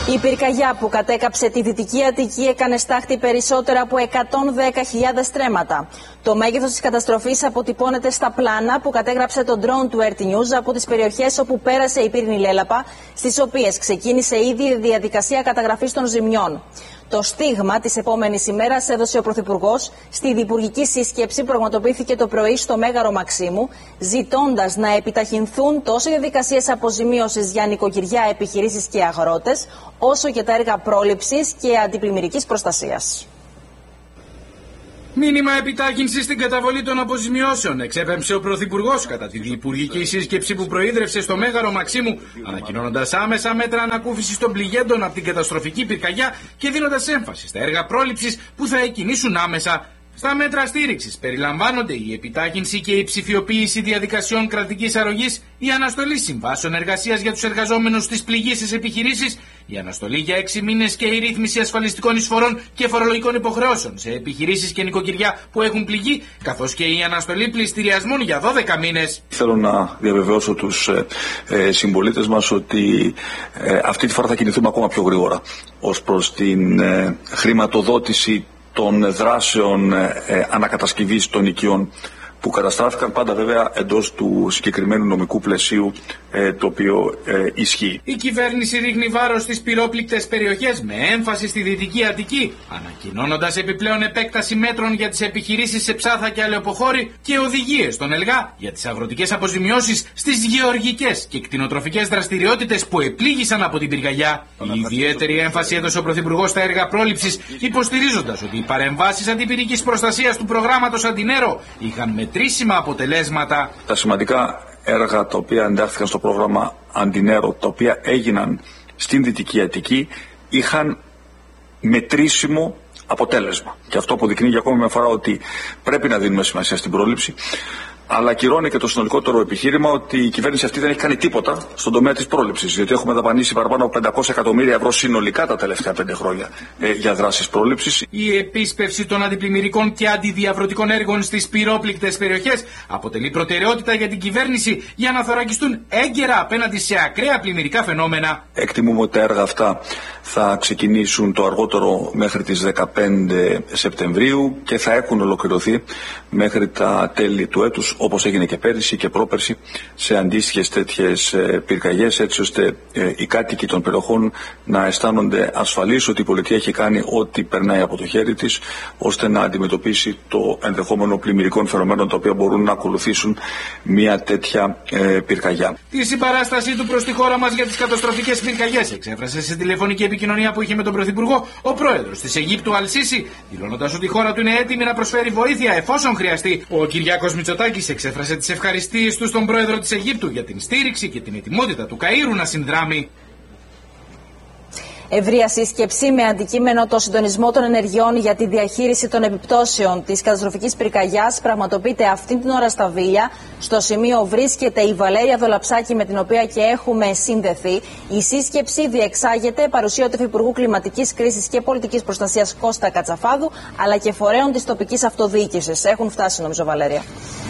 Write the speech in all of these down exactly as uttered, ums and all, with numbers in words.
Η πυρκαγιά που κατέκαψε τη Δυτική Αττική έκανε στάχτη περισσότερα από εκατόν δέκα χιλιάδες στρέμματα. Το μέγεθος της καταστροφής αποτυπώνεται στα πλάνα που κατέγραψε το drone του Ερ Τι Νιουζ από τις περιοχές όπου πέρασε η πύρινη λέλαπα, στις οποίες ξεκίνησε ήδη η διαδικασία καταγραφής των ζημιών. Το στίγμα της επόμενης ημέρας έδωσε ο Πρωθυπουργός στη διυπουργική σύσκεψη που πραγματοποιήθηκε το πρωί στο Μέγαρο Μαξίμου, ζητώντας να επιταχυνθούν τόσο οι διαδικασίες αποζημίωσης για νοικοκυριά, επιχειρήσεις και αγρότες, όσο και τα έργα πρόληψης και αντιπλημμυρικής προστασίας. Μήνυμα επιτάχυνση στην καταβολή των αποζημιώσεων εξέπεμψε ο Πρωθυπουργός κατά τη διυπουργική σύσκεψη που προείδρευσε στο Μέγαρο Μαξίμου, ανακοινώνοντας άμεσα μέτρα ανακούφισης των πληγέντων από την καταστροφική πυρκαγιά και δίνοντας έμφαση στα έργα πρόληψης που θα εκκινήσουν άμεσα. Στα μέτρα στήριξης περιλαμβάνονται η επιτάχυνση και η ψηφιοποίηση διαδικασιών κρατικής αρρωγής, η αναστολή συμβάσεων εργασίας για τους εργαζόμενους στις πληγήσεις επιχειρήσεις, η αναστολή για έξι μήνες και η ρύθμιση ασφαλιστικών εισφορών και φορολογικών υποχρεώσεων σε επιχειρήσεις και νοικοκυριά που έχουν πληγεί, καθώς και η αναστολή πληστηριασμών για δώδεκα μήνες. Θέλω να διαβεβαιώσω τους ε, ε, συμπολίτες μας ότι ε, αυτή τη φορά θα κινηθούμε ακόμα πιο γρήγορα ως προς την ε, χρηματοδότηση των δράσεων ε, ανακατασκευής των οικειών που καταστράφηκαν, πάντα βέβαια εντός του συγκεκριμένου νομικού πλαισίου ε, το οποίο ε, ισχύει. Η κυβέρνηση ρίχνει βάρος στις πυρόπληκτες περιοχές με έμφαση στη Δυτική Αττική, ανακοινώνοντας επιπλέον επέκταση μέτρων για τις επιχειρήσεις σε Ψάθα και Αλεοποχώρη και οδηγίες στον ΕΛΓΑ για τις αγροτικές αποζημιώσεις στις γεωργικές και κτηνοτροφικές δραστηριότητες που επλήγησαν από την πυρκαγιά. Η ιδιαίτερη έμφαση έδωσε ο Πρωθυπουργός στα έργα πρόληψης, υποστηρίζοντας ότι οι παρεμβάσεις αντιπυρικής προστασίας του προγράμματος Αντινέρο είχαν μετρήσιμα αποτελέσματα. Τα σημαντικά έργα τα οποία εντάχθηκαν στο πρόγραμμα Αντινέρο, τα οποία έγιναν στην Δυτική Αττική, είχαν μετρήσιμο αποτέλεσμα. Και αυτό αποδεικνύει για ακόμη μια φορά ότι πρέπει να δίνουμε σημασία στην πρόληψη, αλλά ακυρώνει και το συνολικότερο επιχείρημα ότι η κυβέρνηση αυτή δεν έχει κάνει τίποτα στον τομέα της πρόληψης. Διότι έχουμε δαπανίσει παραπάνω από πεντακόσια εκατομμύρια ευρώ συνολικά τα τελευταία πέντε χρόνια ε, για δράσεις πρόληψης. Η επίσπευση των αντιπλημμυρικών και αντιδιαβρωτικών έργων στις πυρόπληκτες περιοχές αποτελεί προτεραιότητα για την κυβέρνηση για να θωρακιστούν έγκαιρα απέναντι σε ακραία πλημμυρικά φαινόμενα. Εκτιμούμε ότι τα έργα αυτά θα ξεκινήσουν το αργότερο μέχρι τις δεκαπέντε Σεπτεμβρίου και θα έχουν ολοκληρωθεί μέχρι τα τέλη του έτους, όπως έγινε και πέρυσι και πρόπερσι σε αντίστοιχες τέτοιες πυρκαγιές, έτσι ώστε ε, οι κάτοικοι των περιοχών να αισθάνονται ασφαλείς ότι η πολιτεία έχει κάνει ό,τι περνάει από το χέρι της, ώστε να αντιμετωπίσει το ενδεχόμενο πλημμυρικών φαινομένων τα οποία μπορούν να ακολουθήσουν μια τέτοια ε, πυρκαγιά. Τη συμπαράστασή του προς τη χώρα μας για τις καταστροφικές πυρκαγιές εξέφρασε σε τηλεφωνική επικοινωνία που είχε με τον Πρωθυπουργό ο πρόεδρος της Αιγύπτου Αλ-Σίση, δηλώνοντας ότι η χώρα του είναι έτοιμη να προσφέρει βοήθεια εφόσον χρειαστεί. Ο Κυριάκος Μητσοτάκης εξέφρασε τις ευχαριστίες του στον πρόεδρο της Αιγύπτου για την στήριξη και την ετοιμότητα του Καΐρου να συνδράμει. Ευρεία σύσκεψη με αντικείμενο το συντονισμό των ενεργειών για τη διαχείριση των επιπτώσεων της καταστροφικής πυρκαγιάς πραγματοποιείται αυτή την ώρα στα Βίλια. Στο σημείο βρίσκεται η Βαλέρια Δολαψάκη, με την οποία και έχουμε συνδεθεί. Η σύσκεψη διεξάγεται παρουσία του Υφυπουργού Κλιματικής Κρίσης και Πολιτικής Προστασίας Κώστα Κατσαφάδου, αλλά και φορέων της τοπικής αυτοδιοίκησης. Έχουν φτάσει, νομίζω, Βαλέρια.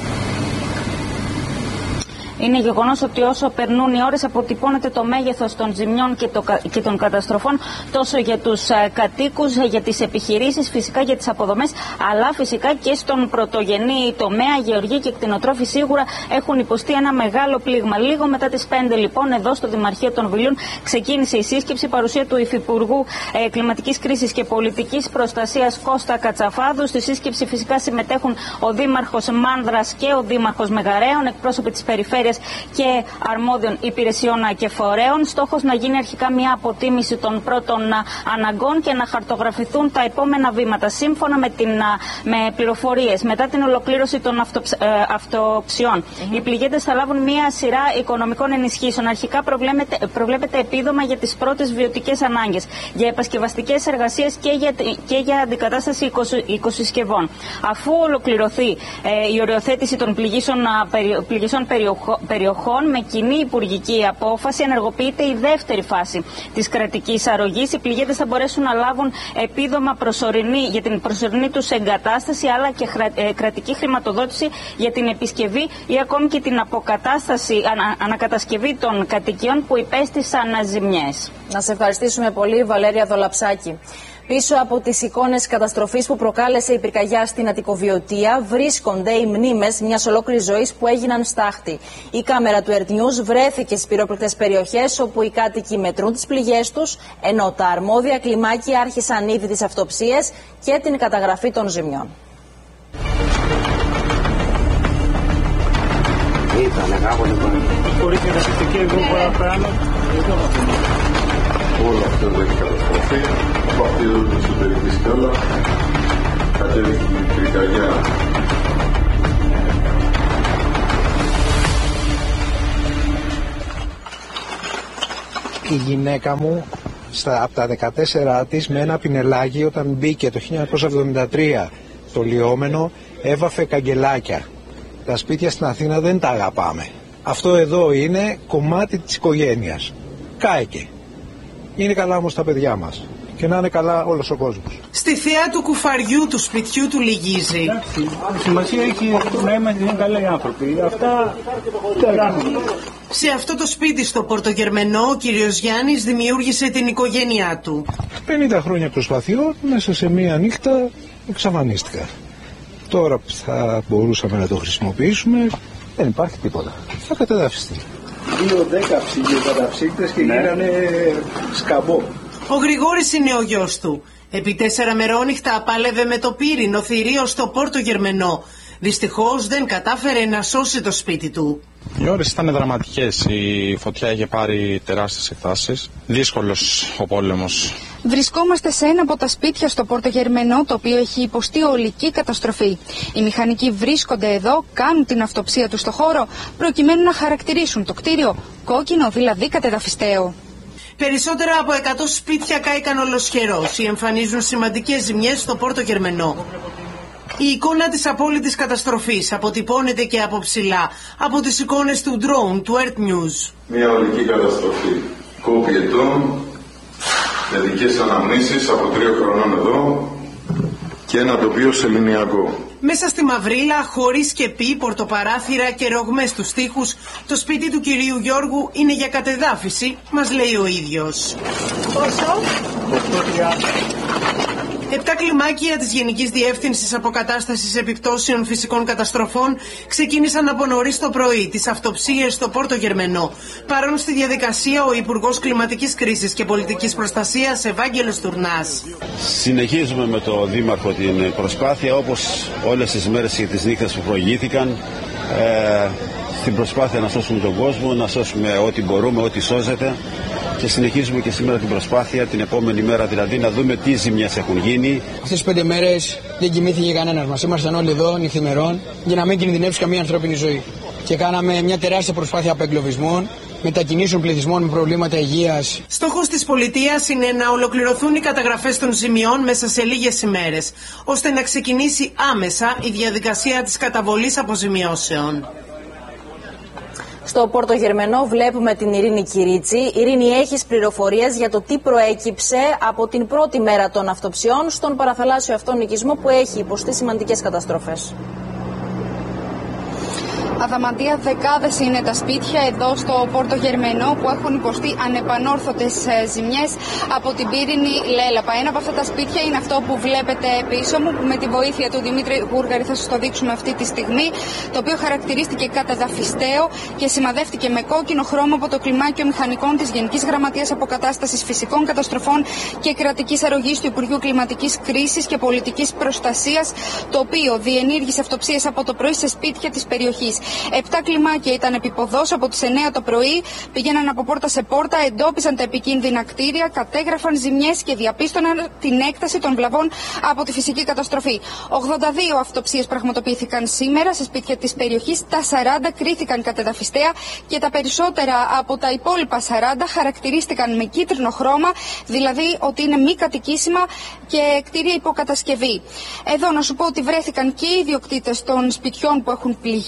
Είναι γεγονός ότι όσο περνούν οι ώρες αποτυπώνεται το μέγεθος των ζημιών και, το, και των καταστροφών τόσο για τους α, κατοίκους, για τις επιχειρήσεις, φυσικά για τις αποδομές, αλλά φυσικά και στον πρωτογενή τομέα. Γεωργοί και κτηνοτρόφοι σίγουρα έχουν υποστεί ένα μεγάλο πλήγμα. Λίγο μετά τις πέντε λοιπόν εδώ στο Δημαρχείο των Βιλιών ξεκίνησε η σύσκεψη, παρουσία του Υφυπουργού ε, Κλιματικής Κρίσης και Πολιτικής Προστασίας Κώστα Κατσαφάδου. Στη σύσκεψη φυσικά συμμετέχουν ο Δήμαρχος Μάνδρας και ο Δήμαρχος Μεγαρέων, εκπρόσωποι της περιφέρειας και αρμόδιων υπηρεσιών και φορέων. Στόχος να γίνει αρχικά μια αποτίμηση των πρώτων αναγκών και να χαρτογραφηθούν τα επόμενα βήματα. Σύμφωνα με, την, με πληροφορίες, μετά την ολοκλήρωση των αυτο, αυτοψιών, mm-hmm. οι πληγέντες θα λάβουν μια σειρά οικονομικών ενισχύσεων. Αρχικά προβλέπεται, προβλέπεται επίδομα για τις πρώτες βιωτικές ανάγκες, για επασκευαστικές εργασίες και για, και για αντικατάσταση οικοσυσκευών. Αφού ολοκληρωθεί ε, η οριοθέτηση των πληγήσεων, περι, πληγήσεων περιοχών, περιοχών. Με κοινή υπουργική απόφαση ενεργοποιείται η δεύτερη φάση της κρατικής αρρωγής. Οι πληγέντες θα μπορέσουν να λάβουν επίδομα προσωρινή, για την προσωρινή τους εγκατάσταση, αλλά και κρατική χρηματοδότηση για την επισκευή ή ακόμη και την αποκατάσταση, ανα, ανακατασκευή των κατοικιών που υπέστησαν ζημιές. Να σε ευχαριστήσουμε πολύ, Βαλέρια Δολαψάκη. Πίσω από τις εικόνες καταστροφής που προκάλεσε η πυρκαγιά στην Αττικοβιωτία βρίσκονται οι μνήμες μιας ολόκληρης ζωής που έγιναν στάχτη. Η κάμερα του Earth News βρέθηκε στις πυρόπληκτες περιοχές όπου οι κάτοικοι μετρούν τις πληγές τους, ενώ τα αρμόδια κλιμάκια άρχισαν ήδη τις αυτοψίες και την καταγραφή των ζημιών. Όλο αυτό δεν έχει καταστροφεί. Από αυτή εδώ την εσωτερική σκάλα κατέβηκε η πυρκαγιά. Η γυναίκα μου στα, από τα δεκατέσσερα της με ένα πινελάκι, όταν μπήκε το χίλια εννιακόσια εβδομήντα τρία το λιόμενο, έβαφε καγκελάκια. Τα σπίτια στην Αθήνα δεν τα αγαπάμε. Αυτό εδώ είναι κομμάτι της οικογένειας. Κάηκε. Είναι καλά όμως τα παιδιά μας. Και να είναι καλά όλος ο κόσμος. Στη θέα του κουφαριού του σπιτιού του λυγίζει. Εντάξει, σημασία έχει να είμαστε καλοί άνθρωποι. Αυτά τεράστια. Σε αυτό το σπίτι στο Πορτογερμενό, ο κύριος Γιάννης δημιούργησε την οικογένειά του. πενήντα χρόνια προσπαθειών, μέσα σε μία νύχτα εξαφανίστηκα. Τώρα που θα μπορούσαμε να το χρησιμοποιήσουμε, δεν υπάρχει τίποτα. Θα κατεδαφιστεί. Δύο δέκα ψυγειοκαταψύκτες και γίνανε σκαμπό. Ο Γρηγόρης είναι ο γιος του. Επί τέσσερα μερόνυχτα απάλευε με το πύρινο θηρίο στο Πορτογερμενό. Δυστυχώς δεν κατάφερε να σώσει το σπίτι του. Οι ώρες ήταν δραματικές. Η φωτιά είχε πάρει τεράστιες εκτάσεις. Δύσκολος ο πόλεμος. Βρισκόμαστε σε ένα από τα σπίτια στο Πορτογερμενό, το οποίο έχει υποστεί ολική καταστροφή. Οι μηχανικοί βρίσκονται εδώ, κάνουν την αυτοψία του στο χώρο, προκειμένου να χαρακτηρίσουν το κτίριο κόκκινο, δηλαδή κατεδαφιστέο. Περισσότερα από εκατό σπίτια κάηκαν ολοσχερώς ή εμφανίζουν σημαντικές ζημιές στο Πορτογερμενό. Η εικόνα της απόλυτης καταστροφής αποτυπώνεται και από ψηλά, από τις εικόνες του drone του Earth News. Μια ολική καταστροφή. Κόπιετών, με δικές αναμνήσεις από τρία χρονών εδώ και ένα τοπίο σεληνιακό. Μέσα στη μαυρίλα, χωρίς σκεπή, πορτοπαράθυρα και ρογμές στους τοίχους, το σπίτι του κυρίου Γιώργου είναι για κατεδάφιση, μας λέει ο ίδιος. Πόσο? Επτά κλιμάκια της Γενικής Διεύθυνσης Αποκατάστασης Επιπτώσεων Φυσικών Καταστροφών ξεκίνησαν από νωρίς το πρωί τις αυτοψίες στο Πορτογερμενό. Παρόν στη διαδικασία ο Υπουργός Κλιματικής Κρίσης και Πολιτικής Προστασίας Ευάγγελος Τουρνάς. Συνεχίζουμε με το Δήμαρχο την προσπάθεια, όπως όλες τις μέρες και τις νύχτες που προηγήθηκαν, ε, στην προσπάθεια να σώσουμε τον κόσμο, να σώσουμε ό,τι μπορούμε, ό,τι σώζεται. Και συνεχίζουμε και σήμερα την προσπάθεια, την επόμενη μέρα δηλαδή, να δούμε τι ζημιές έχουν γίνει. Αυτές τις πέντε μέρες δεν κοιμήθηκε κανένας μας. Ήμασταν όλοι εδώ νυχθημερών για να μην κινδυνεύσει καμία ανθρώπινη ζωή. Και κάναμε μια τεράστια προσπάθεια απεγκλωβισμών, μετακινήσεων πληθυσμών με προβλήματα υγείας. Στόχος της πολιτείας είναι να ολοκληρωθούν οι καταγραφές των ζημιών μέσα σε λίγες ημέρες, ώστε να ξεκινήσει άμεσα η διαδικασία της καταβολής αποζημιώσεων. Στο Πορτογερμενό βλέπουμε την Ειρήνη Κυρίτσι. Ειρήνη, έχεις πληροφορίες για το τι προέκυψε από την πρώτη μέρα των αυτοψιών στον παραθαλάσσιο αυτόν οικισμό που έχει υποστεί σημαντικές καταστροφές? Αδαμαντία, δεκάδες είναι τα σπίτια εδώ στο Πορτογερμενό που έχουν υποστεί ανεπανόρθωτες ζημιές από την πύρινη λέλαπα. Ένα από αυτά τα σπίτια είναι αυτό που βλέπετε πίσω μου, που με τη βοήθεια του Δημήτρη Γούργαρη θα σας το δείξουμε αυτή τη στιγμή, το οποίο χαρακτηρίστηκε κατεδαφιστέο και σημαδεύτηκε με κόκκινο χρώμα από το κλιμάκιο μηχανικών της Γενικής Γραμματείας Αποκατάστασης Φυσικών Καταστροφών και Κρατικής Αρρωγής του Υπουργείου Κλιματικής Κρίσης και Πολιτικής Προστασίας, το οποίο διενήργησε αυτοψίες από το πρωί σε σπίτια της περιοχής. Επτά κλιμάκια ήταν επιποδός από τις εννιά το πρωί, πήγαιναν από πόρτα σε πόρτα, εντόπισαν τα επικίνδυνα κτίρια, κατέγραφαν ζημιές και διαπίστωναν την έκταση των βλαβών από τη φυσική καταστροφή. ογδόντα δύο αυτοψίες πραγματοποιήθηκαν σήμερα σε σπίτια της περιοχής, τα σαράντα κρίθηκαν κατεδαφιστέα και τα περισσότερα από τα υπόλοιπα σαράντα χαρακτηρίστηκαν με κίτρινο χρώμα, δηλαδή ότι είναι μη κατοικήσιμα και κτίρια υποκατασκευή. Εδώ να σου πω ότι βρέθηκαν και οι ιδιοκτήτες των σπιτιών που έχουν πληγεί με την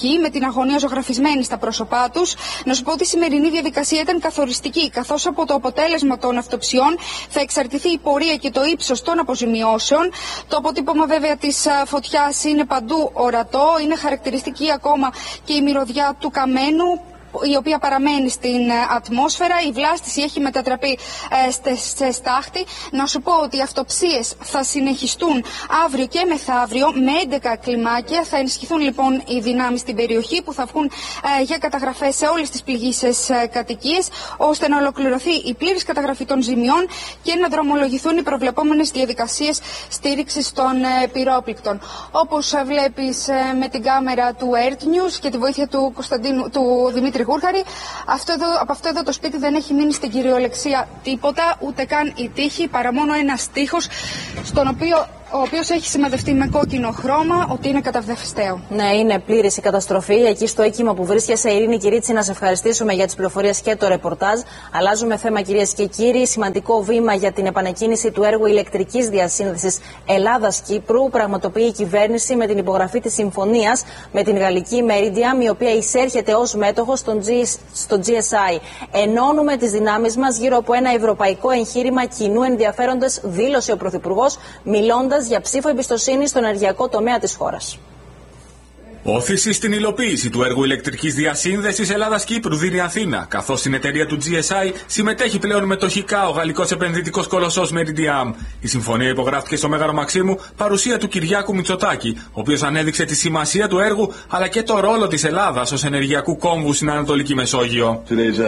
αγωνία ζωγραφισμένη στα πρόσωπά τους. Να σου πω ότι η σημερινή διαδικασία ήταν καθοριστική, καθώς από το αποτέλεσμα των αυτοψιών θα εξαρτηθεί η πορεία και το ύψος των αποζημιώσεων. Το αποτύπωμα βέβαια της φωτιάς είναι παντού ορατό, είναι χαρακτηριστική ακόμα και η μυρωδιά του καμένου, η οποία παραμένει στην ατμόσφαιρα. Η βλάστηση έχει μετατραπεί ε, σε στάχτη. Να σου πω ότι οι αυτοψίες θα συνεχιστούν αύριο και μεθαύριο με έντεκα κλιμάκια. Θα ενισχυθούν λοιπόν οι δυνάμεις στην περιοχή που θα βγουν ε, για καταγραφές σε όλες τις πληγήσεις ε, κατοικίες, ώστε να ολοκληρωθεί η πλήρης καταγραφή των ζημιών και να δρομολογηθούν οι προβλεπόμενες διαδικασίες στήριξης των ε, πυρόπληκτων. Όπως ε, βλέπεις ε, με την κάμερα του Earth News και τη βοήθεια του, Κωνσταντίνου, του Δημήτρη Γούρχαρη, αυτό εδώ, από αυτό εδώ το σπίτι δεν έχει μείνει στην κυριολεξία τίποτα, ούτε καν η τύχη, παρά μόνο ένας τοίχος, στον οποίο, ο οποίος έχει σημαδευτεί με κόκκινο χρώμα ότι είναι καταβδευστέο. Ναι, είναι πλήρης η καταστροφή. Εκεί στο οίκημα που βρίσκεσαι, Ειρήνη Κυρίτσι, να σε ευχαριστήσουμε για τις πληροφορίες και το ρεπορτάζ. Αλλάζουμε θέμα, κυρίες και κύριοι. Σημαντικό βήμα για την επανεκκίνηση του έργου ηλεκτρικής διασύνδεσης Ελλάδας-Κύπρου πραγματοποιεί η κυβέρνηση με την υπογραφή της συμφωνίας με την γαλλική Meridiam, η οποία εισέρχεται ως μέτοχος στο τζι ες άι. Ενώνουμε τις δυνάμεις μας γύρω από ένα ευρωπαϊκό εγχείρημα κοινού ενδιαφέροντος, δήλωσε ο Πρωθυπουργός, μιλώντας για ψήφο εμπιστοσύνη στον ενεργειακό τομέα της χώρας. Όθηση στην υλοποίηση του έργου ηλεκτρικής διασύνδεσης Ελλάδας-Κύπρου δίνει η Αθήνα, καθώς στην εταιρεία του τζι ες άι συμμετέχει πλέον μετοχικά ο γαλλικός επενδυτικός κολοσσός Meridiam. Η συμφωνία υπογράφηκε στο Μέγαρο Μαξίμου, παρουσία του Κυριάκου Μητσοτάκη, ο οποίος ανέδειξε τη σημασία του έργου αλλά και το ρόλο της Ελλάδας ως ενεργειακού κόμβου στην Ανατολική Μεσόγειο.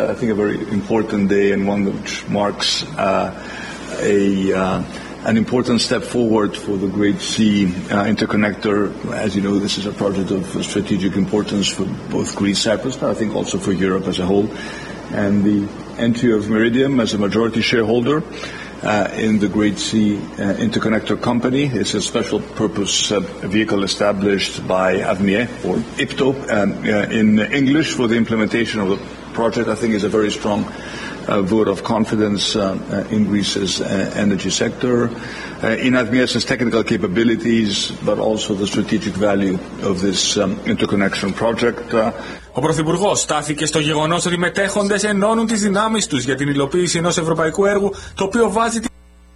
An important step forward for the Great Sea uh, Interconnector. As you know, this is a project of strategic importance for both Greece, Cyprus, but I think also for Europe as a whole. And the entry of Meridiam as a majority shareholder uh, in the Great Sea uh, Interconnector Company is a special purpose uh, vehicle established by ADMIE, or I P T O um, uh, in English, for the implementation of the project. I think is a very strong a vote of confidence uh, uh, in Greece's uh, energy sector, uh, in ADMIE's technical capabilities, but also the strategic value of this um, interconnection project. Uh, Ο Πρωθυπουργός στάθηκε στο γεγονός ότι οι μετέχοντες ενώνουν τις δυνάμεις τους για την υλοποίηση ενός ευρωπαϊκού έργου, το οποίο βάζει την...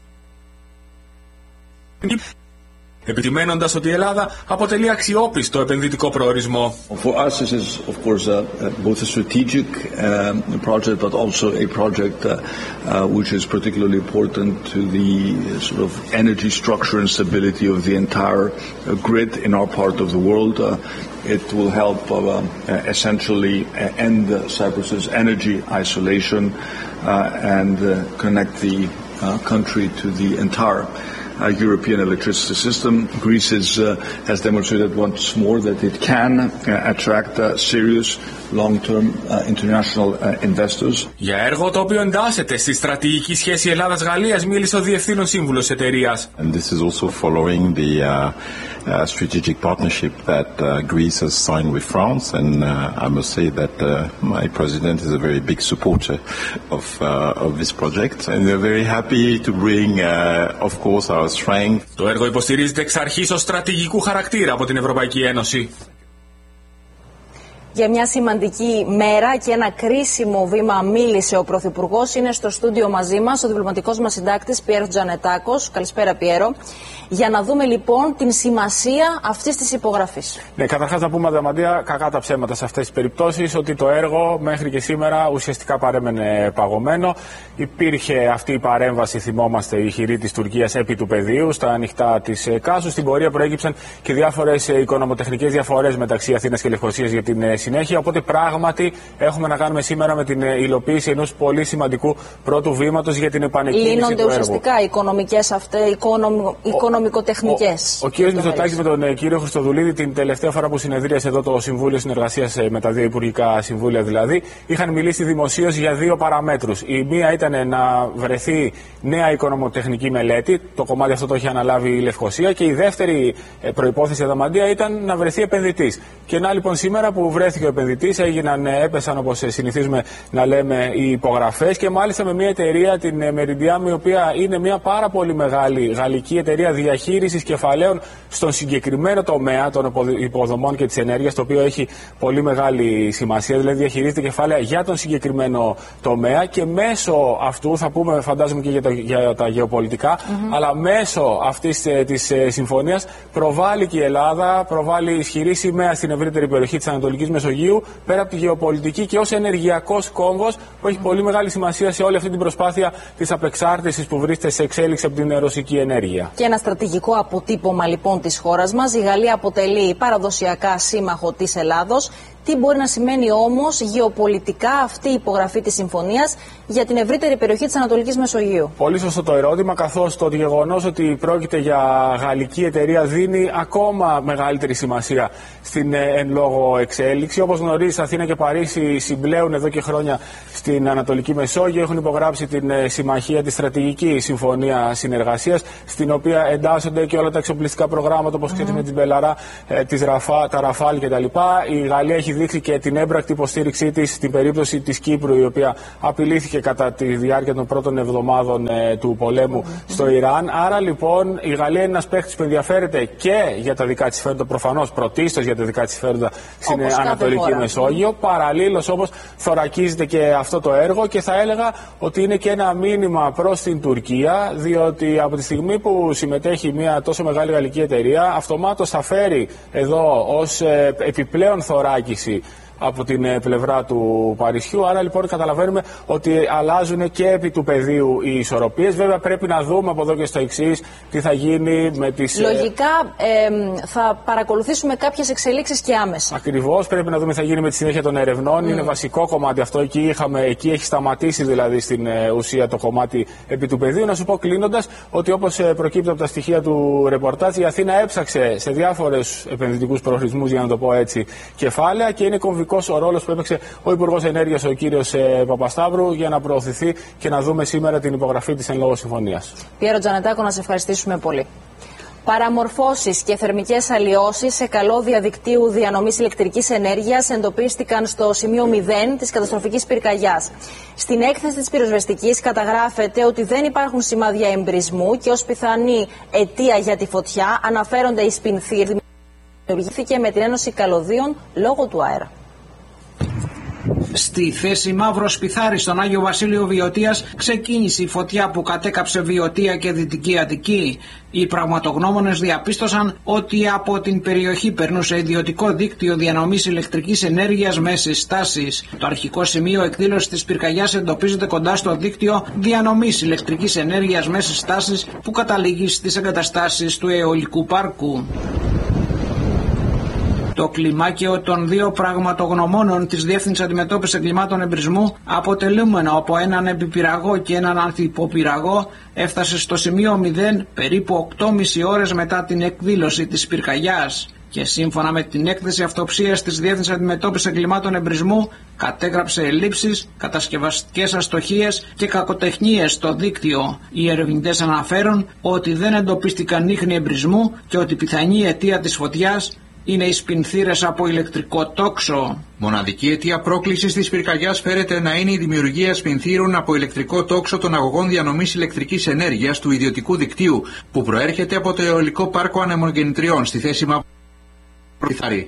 επιτυμένοντας ότι η Ελλάδα αποτελεί αξιόπιστο επενδυτικό προορισμό. For us this is of course uh, both a strategic uh, project but also a project uh, uh, which is particularly important to the sort of energy structure and stability of the entire uh, grid in our part of the world. Uh, it will help uh, uh, essentially uh, end uh, Cyprus's energy isolation uh, and uh, connect the uh, country to the entire Uh, European electricity system. Greece is, uh, has demonstrated once more that it can uh, attract uh, serious long-term uh, international uh, investors. Για έργο το οποίο εντάσσεται στη στρατηγική σχέση Ελλάδας-Γαλλίας μίλησε ο Διευθύνων Σύμβουλος της εταιρείας. And this is also following the uh, uh, strategic partnership that uh, Greece has signed with France, and uh, I must say that uh, my president is a very big supporter of uh, of this project, and we're very happy to bring, uh, of course, our strength. Το έργο υποστηρίζεται εξ αρχής ως στρατηγικού χαρακτήρα από την Ευρωπαϊκή Ένωση. Για μια σημαντική μέρα και ένα κρίσιμο βήμα μίλησε ο Πρωθυπουργός. Είναι στο στούντιο μαζί μας ο διπλωματικός μας συντάκτης Πιέρος Τζανετάκος. Καλησπέρα, Πιέρο. Για να δούμε λοιπόν την σημασία αυτής της υπογραφής. Ναι, καταρχάς να πούμε, Αδαμαντία, κακά τα ψέματα σε αυτές τις περιπτώσεις, ότι το έργο μέχρι και σήμερα ουσιαστικά παρέμενε παγωμένο. Υπήρχε αυτή η παρέμβαση, θυμόμαστε, η χειρή της Τουρκίας επί του πεδίου, στα ανοιχτά της Κάσου. Στην πορεία προέκυψαν και διάφορες οικονομοτεχνικές διαφορές μεταξύ Αθήνας και Λευκοσίας για την συνέχεια. Οπότε πράγματι έχουμε να κάνουμε σήμερα με την υλοποίηση ενός πολύ σημαντικού πρώτου βήματος για την επανεκκίνηση του έργου. Λύνονται ουσιαστικά οικονομικές αυτές, οικονομ, οικονομικοτεχνικές. Ο, ο, ο κ. Μητσοτάκης με τον ε, κύριο Χριστοδουλίδη, την τελευταία φορά που συνεδρίασε εδώ το Συμβούλιο Συνεργασίας ε, με τα δύο Υπουργικά Συμβούλια δηλαδή, είχαν μιλήσει δημοσίως για δύο παραμέτρους. Η μία ήταν να βρεθεί νέα οικονομοτεχνική μελέτη, το κομμάτι αυτό το είχε αναλάβει η Λευκοσία, και η δεύτερη ε, προϋπόθεση, Αδαμαντία, ήταν να βρεθεί επενδυτής. Και να λοιπόν σήμερα που βρέθηκε ενδιαφέρθηκε ο επενδυτής, έγιναν, έπεσαν όπως συνηθίζουμε να λέμε οι υπογραφές και μάλιστα με μια εταιρεία, την Meridiam, η οποία είναι μια πάρα πολύ μεγάλη γαλλική εταιρεία διαχείρισης κεφαλαίων στον συγκεκριμένο τομέα των υποδομών και της ενέργειας, το οποίο έχει πολύ μεγάλη σημασία, δηλαδή διαχειρίζεται κεφάλαια για τον συγκεκριμένο τομέα και μέσω αυτού, θα πούμε φαντάζομαι και για τα, για τα γεωπολιτικά, mm-hmm. αλλά μέσω αυτής ε, της ε, συμφωνίας προβάλλει και η Ελλάδα, προβάλλει ισχυρή σημαία στην ευρύτερη περιοχή της Ανατολικής Μεσογείου, πέρα από τη γεωπολιτική και ως ενεργειακός κόμβος που έχει mm-hmm. πολύ μεγάλη σημασία σε όλη αυτή την προσπάθεια της απεξάρτησης που βρίσκεται σε εξέλιξη από την ρωσική ενέργεια. Και ένα στρατηγικό αποτύπωμα λοιπόν της χώρας μας. Η Γαλλία αποτελεί παραδοσιακά σύμμαχο της Ελλάδος. Τι μπορεί να σημαίνει όμως γεωπολιτικά αυτή η υπογραφή της συμφωνίας για την ευρύτερη περιοχή της Ανατολικής Μεσογείου? Πολύ σωστό το ερώτημα, καθώς το γεγονός ότι πρόκειται για γαλλική εταιρεία δίνει ακόμα μεγαλύτερη σημασία στην εν λόγω εξέλιξη. Όπως γνωρίζεις, Αθήνα και Παρίσι συμπλέουν εδώ και χρόνια στην Ανατολική Μεσόγειο. Έχουν υπογράψει την συμμαχία, τη στρατηγική συμφωνία συνεργασίας, στην οποία εντάσσονται και όλα τα εξοπλιστικά προγράμματα, όπως ξέρετε, mm. με τις Μπελαρά, τις Ραφά, τα Ραφάλ κτλ. Η Γαλλία έχει δείξει και την έμπρακτη υποστήριξή της στην περίπτωση της Κύπρου, η οποία απειλήθηκε κατά τη διάρκεια των πρώτων εβδομάδων ε, του πολέμου mm-hmm. στο Ιράν. Άρα λοιπόν η Γαλλία είναι ένας παίκτης που ενδιαφέρεται και για τα δικά της συμφέροντα, προφανώς πρωτίστως για τα δικά της συμφέροντα στην όπως Ανατολική Μεσόγειο. Παραλλήλως όμως θωρακίζεται και αυτό το έργο και θα έλεγα ότι είναι και ένα μήνυμα προς την Τουρκία, διότι από τη στιγμή που συμμετέχει μια τόσο μεγάλη γαλλική εταιρεία, αυτομάτως θα φέρει εδώ ως ε, επιπλέον θωράκιση από την πλευρά του Παρισιού. Άρα λοιπόν καταλαβαίνουμε ότι αλλάζουν και επί του πεδίου οι ισορροπίες. Βέβαια πρέπει να δούμε από εδώ και στο εξής τι θα γίνει με τις... Λογικά ε, θα παρακολουθήσουμε κάποιες εξελίξεις και άμεσα. Ακριβώς, πρέπει να δούμε τι θα γίνει με τη συνέχεια των ερευνών. Mm. Είναι βασικό κομμάτι αυτό. Εκεί, είχαμε, εκεί έχει σταματήσει δηλαδή στην ε, ουσία το κομμάτι επί του πεδίου. Να σου πω κλείνοντας ότι όπως ε, προκύπτει από τα στοιχεία του ρεπορτάζ, η Αθήνα έψαξε σε διάφορες επενδυτικούς προορισμούς, για να το πω έτσι, κεφάλαια και είναι κομβικό ο ρόλος που έπαιξε ο Υπουργός Ενέργειας, ο κύριος ε, Παπασταύρου, για να προωθηθεί και να δούμε σήμερα την υπογραφή της εν λόγω συμφωνίας. Πιέρο Τζανετάκο, να σε ευχαριστήσουμε πολύ. Παραμορφώσεις και θερμικές αλλοιώσεις σε καλώδια δικτύου διανομής ηλεκτρικής ενέργειας εντοπίστηκαν στο σημείο μηδέν της καταστροφικής πυρκαγιάς. Στην έκθεση της πυροσβεστικής καταγράφεται ότι δεν υπάρχουν σημάδια εμπρισμού και ως πιθανή αιτία για τη φωτιά αναφέρονται οι σπινθήροι που δημιουργήθηκε με την Ένωση Καλωδίων λόγω του αέρα. Στη θέση Μαύρο Σπιθάρη στον Άγιο Βασίλειο Βιωτίας ξεκίνησε η φωτιά που κατέκαψε Βιωτία και Δυτική Αττική. Οι πραγματογνώμονες διαπίστωσαν ότι από την περιοχή περνούσε ιδιωτικό δίκτυο διανομής ηλεκτρικής ενέργειας μέσης τάσης. Το αρχικό σημείο εκδήλωσης της πυρκαγιάς εντοπίζεται κοντά στο δίκτυο διανομής ηλεκτρικής ενέργειας μέσης τάσης που καταλήγει στις εγκαταστάσεις του αιωλικού πάρκου. Το κλιμάκιο των δύο πραγματογνωμόνων της Διεύθυνσης Αντιμετώπισης Εγκλημάτων Εμπρισμού, αποτελούμενο από έναν επιπυραγό και έναν ανθιποπυραγό, έφτασε στο σημείο μηδέν περίπου οκτώ και μισή ώρες μετά την εκδήλωση της πυρκαγιάς. Και σύμφωνα με την έκθεση αυτοψίας της Διεύθυνσης Αντιμετώπισης Εγκλημάτων Εμπρισμού, κατέγραψε ελλείψεις, κατασκευαστικές αστοχίες και κακοτεχνίες στο δίκτυο. Οι ερευνητές αναφέρουν ότι δεν εντοπίστηκαν ίχνη εμπρισμού και ότι πιθανή αιτία της φωτιάς είναι οι σπινθήρες από ηλεκτρικό τόξο. Μοναδική αιτία πρόκλησης της πυρκαγιάς φέρεται να είναι η δημιουργία σπινθήρων από ηλεκτρικό τόξο των αγωγών διανομής ηλεκτρικής ενέργειας του ιδιωτικού δικτύου, που προέρχεται από το αιωλικό πάρκο ανεμογεννητριών στη θέση Μαύρου Σπιθάρη.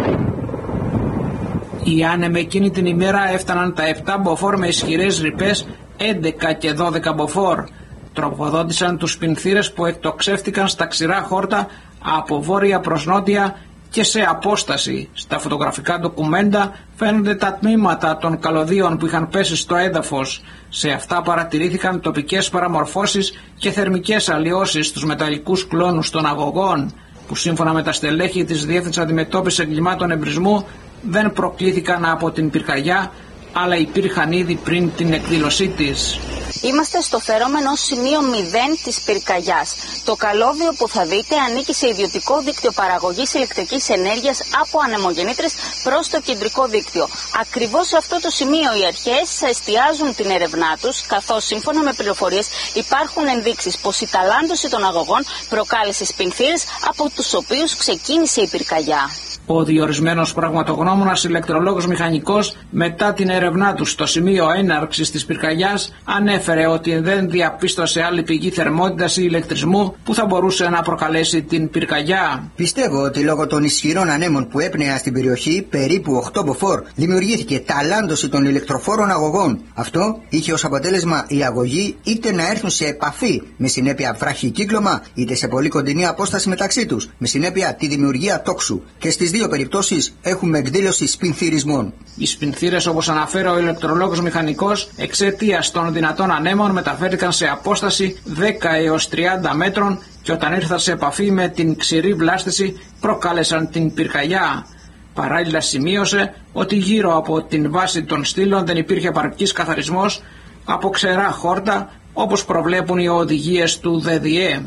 Οι άνεμοι εκείνη την ημέρα έφταναν τα επτά μποφόρ με ισχυρές ρηπές, έντεκα και δώδεκα μποφόρ. Τροφοδότησαν τους σπινθήρες που εκτοξεύτηκαν στα ξηρά χόρτα από βόρεια προς νότια και σε απόσταση. Στα φωτογραφικά ντοκουμέντα φαίνονται τα τμήματα των καλωδίων που είχαν πέσει στο έδαφος. Σε αυτά παρατηρήθηκαν τοπικές παραμορφώσεις και θερμικές αλλοιώσεις στους μεταλλικούς κλόνους των αγωγών, που σύμφωνα με τα στελέχη της Διεύθυνσης Αντιμετώπισης Εγκλημάτων Εμπρισμού δεν προκλήθηκαν από την πυρκαγιά, αλλά υπήρχαν ήδη πριν την εκδήλωσή της. Είμαστε στο φερόμενο σημείο μηδέν της πυρκαγιάς. Το καλώδιο που θα δείτε ανήκει σε ιδιωτικό δίκτυο παραγωγής ηλεκτρικής ενέργειας από ανεμογεννήτρες προς το κεντρικό δίκτυο. Ακριβώς σε αυτό το σημείο οι αρχές εστιάζουν την έρευνά τους, καθώς σύμφωνα με πληροφορίες υπάρχουν ενδείξεις πως η ταλάντωση των αγωγών προκάλεσε σπινθήρες από τους οποίους ξεκίνησε η πυρκαγιά. Ο διορισμένος πραγματογνώμονας ηλεκτρολόγος μηχανικός, μετά την έρευνά του στο σημείο έναρξης της πυρκαγιάς, ανέφερε ότι δεν διαπίστωσε άλλη πηγή θερμότητας ή ηλεκτρισμού που θα μπορούσε να προκαλέσει την πυρκαγιά. Πιστεύω ότι λόγω των ισχυρών ανέμων που έπνεαν στην περιοχή, περίπου οκτώ μποφόρ, δημιουργήθηκε ταλάντωση των ηλεκτροφόρων αγωγών. Αυτό είχε ως αποτέλεσμα οι αγωγοί είτε να έρθουν σε επαφή, με συνέπεια βραχικύκλωμα, είτε σε πολύ κοντινή απόσταση μεταξύ τους, με συνέπεια τη δημιουργία τόξου. Και στις δύο περιπτώσεις έχουμε εκδήλωση σπινθυρισμών. Οι σπινθύρες, όπως αναφέρει ο ηλεκτρολόγος μηχανικός, εξαιτίας των δυνατών ανέμων μεταφέρθηκαν σε απόσταση δέκα έως τριάντα μέτρων και όταν ήρθαν σε επαφή με την ξηρή βλάστηση προκάλεσαν την πυρκαγιά. Παράλληλα σημείωσε ότι γύρω από την βάση των στήλων δεν υπήρχε επαρκής καθαρισμός από ξερά χόρτα, όπως προβλέπουν οι οδηγίες του ΔΔΕ.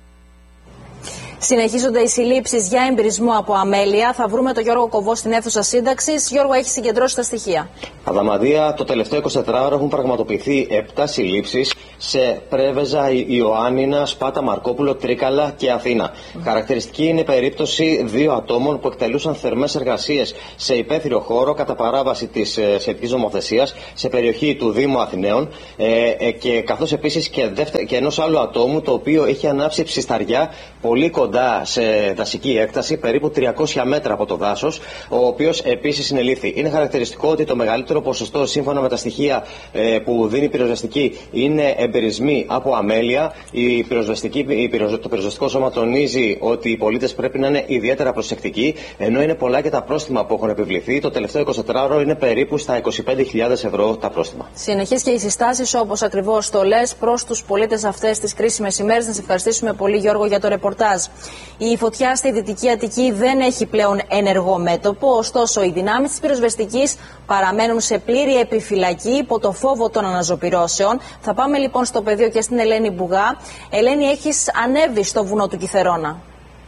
Συνεχίζονται οι συλλήψεις για εμπειρισμό από αμέλεια. Θα βρούμε τον Γιώργο Κοβό στην αίθουσα σύνταξης. Γιώργο, έχει συγκεντρώσει τα στοιχεία. Αδαμαντία, το τελευταίο εικοσιτετράωρο έχουν πραγματοποιηθεί επτά συλλήψεις σε Πρέβεζα, Ιωάννινα, Σπάτα, Μαρκόπουλο, Τρίκαλα και Αθήνα. Mm. Χαρακτηριστική είναι η περίπτωση δύο ατόμων που εκτελούσαν θερμές εργασίες σε υπαίθριο χώρο κατά παράβαση της ε, σχετικής νομοθεσίας σε περιοχή του Δήμου Αθηναίων ε, ε, και καθώς επίσης και, δεύτε, και ενός άλλου ατόμου το οποίο είχε ανάψει ψισταριά πολύ κοντά σε δασική έκταση, περίπου τριακόσια μέτρα από το δάσος, ο οποίος επίσης συνελήφθη. Είναι χαρακτηριστικό ότι το μεγαλύτερο ποσοστό, σύμφωνα με τα στοιχεία ε, που δίνει η πυροσβεστική, είναι εμπειρισμοί από αμέλεια. Η πυροσβεστική, η πυροσβε, το πυροσβεστικό σώμα τονίζει ότι οι πολίτες πρέπει να είναι ιδιαίτερα προσεκτικοί, ενώ είναι πολλά και τα πρόστιμα που έχουν επιβληθεί. Το τελευταίο εικοσιτετράωρο είναι περίπου στα είκοσι πέντε χιλιάδες ευρώ τα πρόστιμα. Συνεχείς και οι συστάσεις, όπως ακριβώς το λες, προς τους πολίτες αυτές τις κρίσιμες ημέρες. Να σε ευχαριστήσουμε πολύ, Γιώργο, για το ρεπορτάζ. Η φωτιά στη Δυτική Αττική δεν έχει πλέον ενεργό μέτωπο, ωστόσο οι δυνάμεις της πυροσβεστικής παραμένουν σε πλήρη επιφυλακή υπό το φόβο των αναζωπυρώσεων. Θα πάμε λοιπόν στο πεδίο και στην Ελένη Μπουγά. Ελένη, έχεις ανέβει στο βουνό του Κιθερώνα.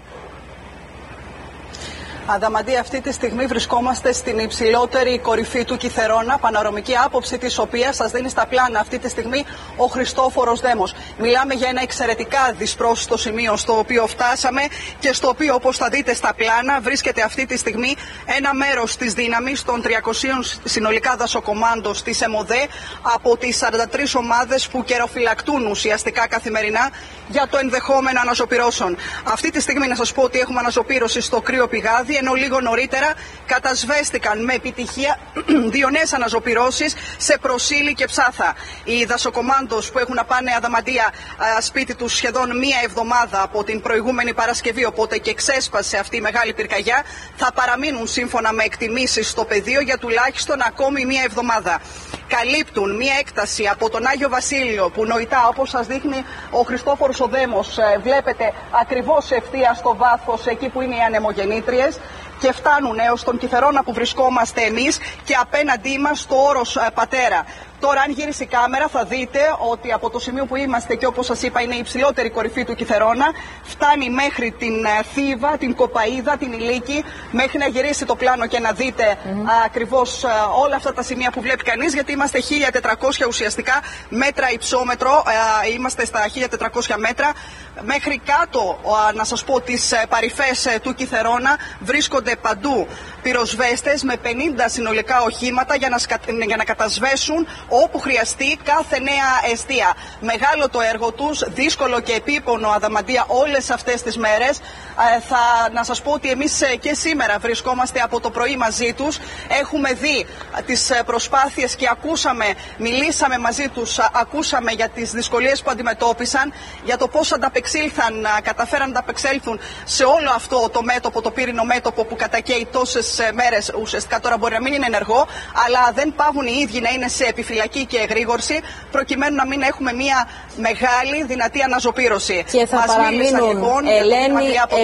Αδαμαντία, αυτή τη στιγμή βρισκόμαστε στην υψηλότερη κορυφή του Κιθερώνα, πανοραμική άποψη της οποίας σας δίνει στα πλάνα αυτή τη στιγμή ο Χριστόφορος Δέμος. Μιλάμε για ένα εξαιρετικά δυσπρόσιτο σημείο στο οποίο φτάσαμε και στο οποίο, όπως θα δείτε στα πλάνα, βρίσκεται αυτή τη στιγμή ένα μέρος της δύναμης των τριακοσίων συνολικά δασοκομάντος της ΕΜΟΔΕ από τις σαράντα τρεις ομάδες που καιροφυλακτούν ουσιαστικά καθημερινά για το ενδεχόμενο αναζωπυρώσεων. Αυτή τη στιγμή να σας πω ότι έχουμε αναζωπύρωση στο κρύο πηγάδι, ενώ λίγο νωρίτερα κατασβέστηκαν με επιτυχία δύο νέες αναζωπυρώσεις σε Προσήλη και Ψάθα. Οι δασοκομάντος που έχουν να πάνε, Αδαμαντία, σπίτι τους σχεδόν μία εβδομάδα από την προηγούμενη Παρασκευή, οπότε και ξέσπασε αυτή η μεγάλη πυρκαγιά, θα παραμείνουν σύμφωνα με εκτιμήσεις στο πεδίο για τουλάχιστον ακόμη μία εβδομάδα. Καλύπτουν μία έκταση από τον Άγιο Βασίλειο που νοητά, όπως σας δείχνει ο Χριστόφορος ο Δέμος, βλέπετε ακριβώς ευθεία στο βάθος εκεί που είναι οι ανεμογεννήτριες, και φτάνουν έως τον Κιθερώνα που βρισκόμαστε εμείς και απέναντί μας το όρος Πατέρα. Τώρα, αν γυρίσει η κάμερα, θα δείτε ότι από το σημείο που είμαστε, και όπως σας είπα είναι η υψηλότερη κορυφή του Κιθερώνα, φτάνει μέχρι την Θήβα, την Κοπαΐδα, την Ηλίκη, μέχρι να γυρίσει το πλάνο και να δείτε mm-hmm. ακριβώς όλα αυτά τα σημεία που βλέπει κανείς, γιατί είμαστε χίλια τετρακόσια ουσιαστικά μέτρα υψόμετρο, είμαστε στα χίλια τετρακόσια μέτρα. Μέχρι κάτω, να σας πω, τις παρυφές του Κιθερώνα βρίσκονται παντού πυροσβέστες με πενήντα συνολικά οχήματα για να, για να κατασβέσουν όπου χρειαστεί κάθε νέα εστία. Μεγάλο το έργο τους, δύσκολο και επίπονο, Αδαμαντία, όλες αυτές τις μέρες. Ε, θα, να σας πω ότι εμείς και σήμερα βρισκόμαστε από το πρωί μαζί τους. Έχουμε δει τις προσπάθειες και ακούσαμε, μιλήσαμε μαζί τους, ακούσαμε για τις δυσκολίες που αντιμετώπισαν, για το πώς ανταπεξήλθαν, καταφέραν να ανταπεξέλθουν σε όλο αυτό το μέτωπο, το πύρινο μέτωπο που κατακαίει τόσες μέρες. Ουσιαστικά τώρα μπορεί να μην είναι ενεργό, αλλά δεν πάβουν οι ίδιοι να είναι σε επιφυλακή και εγρήγορση, προκειμένου να μην έχουμε μια μεγάλη δυνατή αναζωπήρωση. Και θα Μας παραμείνουν, λοιπόν, Ελένη,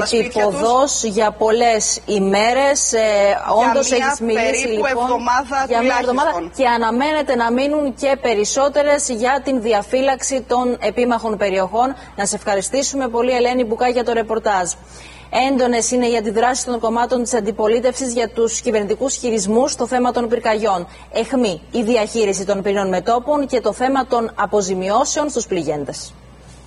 επιποδός για πολλές ημέρες. Ε, όντως έχεις μιλήσει λοιπόν εβδομάδα για μια εβδομάδα και αναμένεται να μείνουν και περισσότερες για την διαφύλαξη των επίμαχων περιοχών. Να σε ευχαριστήσουμε πολύ, Ελένη Μπουκά, για το ρεπορτάζ. Έντονες είναι οι αντιδράσεις των κομμάτων της αντιπολίτευσης για τους κυβερνητικούς χειρισμούς στο θέμα των πυρκαγιών. Εχμή η διαχείριση των πυρηνών μετώπων και το θέμα των αποζημιώσεων στους πληγέντες.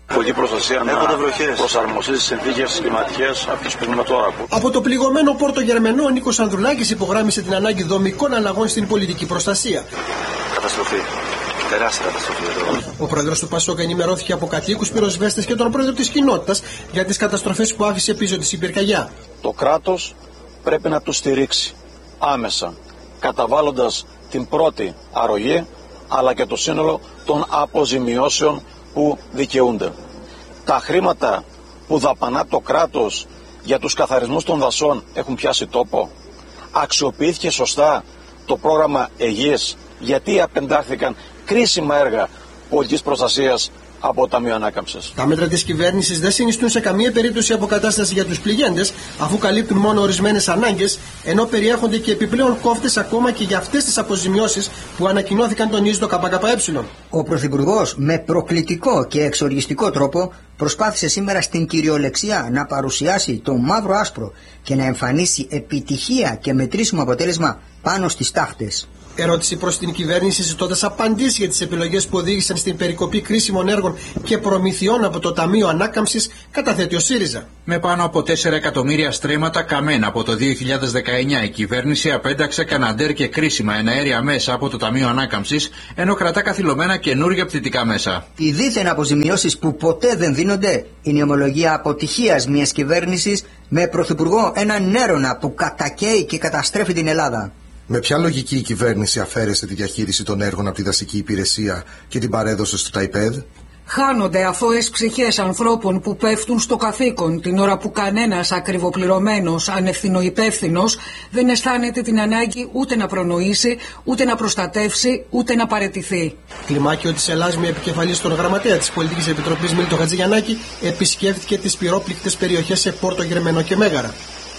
Πολιτική προστασία να προσαρμοστεί στις συνθήκες κλιματικές αυτές που έχουμε τώρα. Από το πληγωμένο Πόρτο Γερμενό, ο Νίκος Ανδρουλάκης υπογράμμισε την ανάγκη δομικών αλλαγών στην πολιτική προστασία. Καταστροφή. Τεράστια καταστροφή εδώ. Ο πρόεδρος του Πασόκ ενημερώθηκε από κατοίκους, πυροσβέστες και τον πρόεδρο της κοινότητας για τις καταστροφές που άφησε πίσω της η πυρκαγιά. Το κράτος πρέπει να τους στηρίξει άμεσα, καταβάλλοντας την πρώτη αρρωγή, αλλά και το σύνολο των αποζημιώσεων που δικαιούνται. Τα χρήματα που δαπανά το κράτος για τους καθαρισμούς των δασών έχουν πιάσει τόπο. Αξιοποιήθηκε σωστά το πρόγραμμα Αιγής, γιατί απεντάχθηκαν κρίσιμα έργα πολιτικής προστασίας από το Ταμείο Ανάκαμψης. Τα μέτρα της κυβέρνησης δεν συνιστούν σε καμία περίπτωση αποκατάσταση για τους πληγέντες, αφού καλύπτουν μόνο ορισμένες ανάγκες, ενώ περιέχονται και επιπλέον κόφτες ακόμα και για αυτές τις αποζημιώσεις που ανακοινώθηκαν, τονίζει το ΚΚΕ. Ο Πρωθυπουργός με προκλητικό και εξοργιστικό τρόπο προσπάθησε σήμερα στην κυριολεξία να παρουσιάσει το μαύρο άσπρο και να εμφανίσει επιτυχία και μετρήσιμο αποτέλεσμα πάνω στις τάχτες. Ερώτηση προς την κυβέρνηση, ζητώντας απαντήσεις για τις επιλογές που οδήγησαν στην περικοπή κρίσιμων έργων και προμηθειών από το Ταμείο Ανάκαμψης, καταθέτει ο ΣΥΡΙΖΑ. Με πάνω από τέσσερα εκατομμύρια στρέμματα καμένα από το δύο χιλιάδες δεκαεννιά, η κυβέρνηση απένταξε καναντέρ και κρίσιμα εναέρια μέσα από το Ταμείο Ανάκαμψης, ενώ κρατά καθυλωμένα καινούργια πτυτικά μέσα. Οι δίθεν αποζημιώσεις που ποτέ δεν δίνονται είναι η ομολογία αποτυχίας μιας κυβέρνησης με πρωθυπουργό έναν έρωνα που κατακαίει και καταστρέφει την Ελλάδα. Με ποια λογική η κυβέρνηση αφαίρεσε τη διαχείριση των έργων από τη δασική υπηρεσία και την παρέδωσε στο ΤΑΙΠΕΔ? Χάνονται αθώες ψυχές ανθρώπων που πέφτουν στο καθήκον την ώρα που κανένας ακριβοπληρωμένος, ανευθυνοϊπεύθυνος δεν αισθάνεται την ανάγκη ούτε να προνοήσει, ούτε να προστατεύσει, ούτε να παραιτηθεί. Κλιμάκιο της Ελλάδας, με επικεφαλής στον γραμματέα της Πολιτικής Επιτροπής Μίλτο Χατζηγιαννάκη, επισκέφθηκε τις πυρόπληκτες περιοχές σε Πόρτο Γερμενό και Μέγαρα.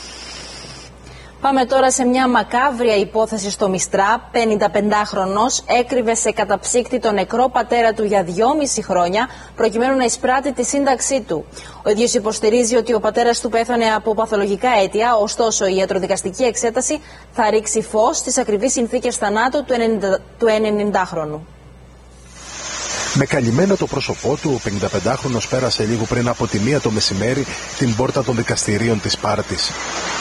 Πάμε τώρα σε μια μακάβρια υπόθεση στο Μιστρά. πενηνταπεντάχρονος έκρυβε σε καταψύκτη τον νεκρό πατέρα του για δυόμιση χρόνια προκειμένου να εισπράττει τη σύνταξή του. Ο ίδιος υποστηρίζει ότι ο πατέρας του πέθανε από παθολογικά αίτια, ωστόσο η ιατροδικαστική εξέταση θα ρίξει φως στις ακριβείς συνθήκες θανάτου του ενενηντάχρονου. Με καλυμμένο το πρόσωπό του, ο πενηνταπεντάχρονος πέρασε λίγο πριν από τη μία το μεσημέρι την πόρτα των δικαστηρίων της Σπάρτης.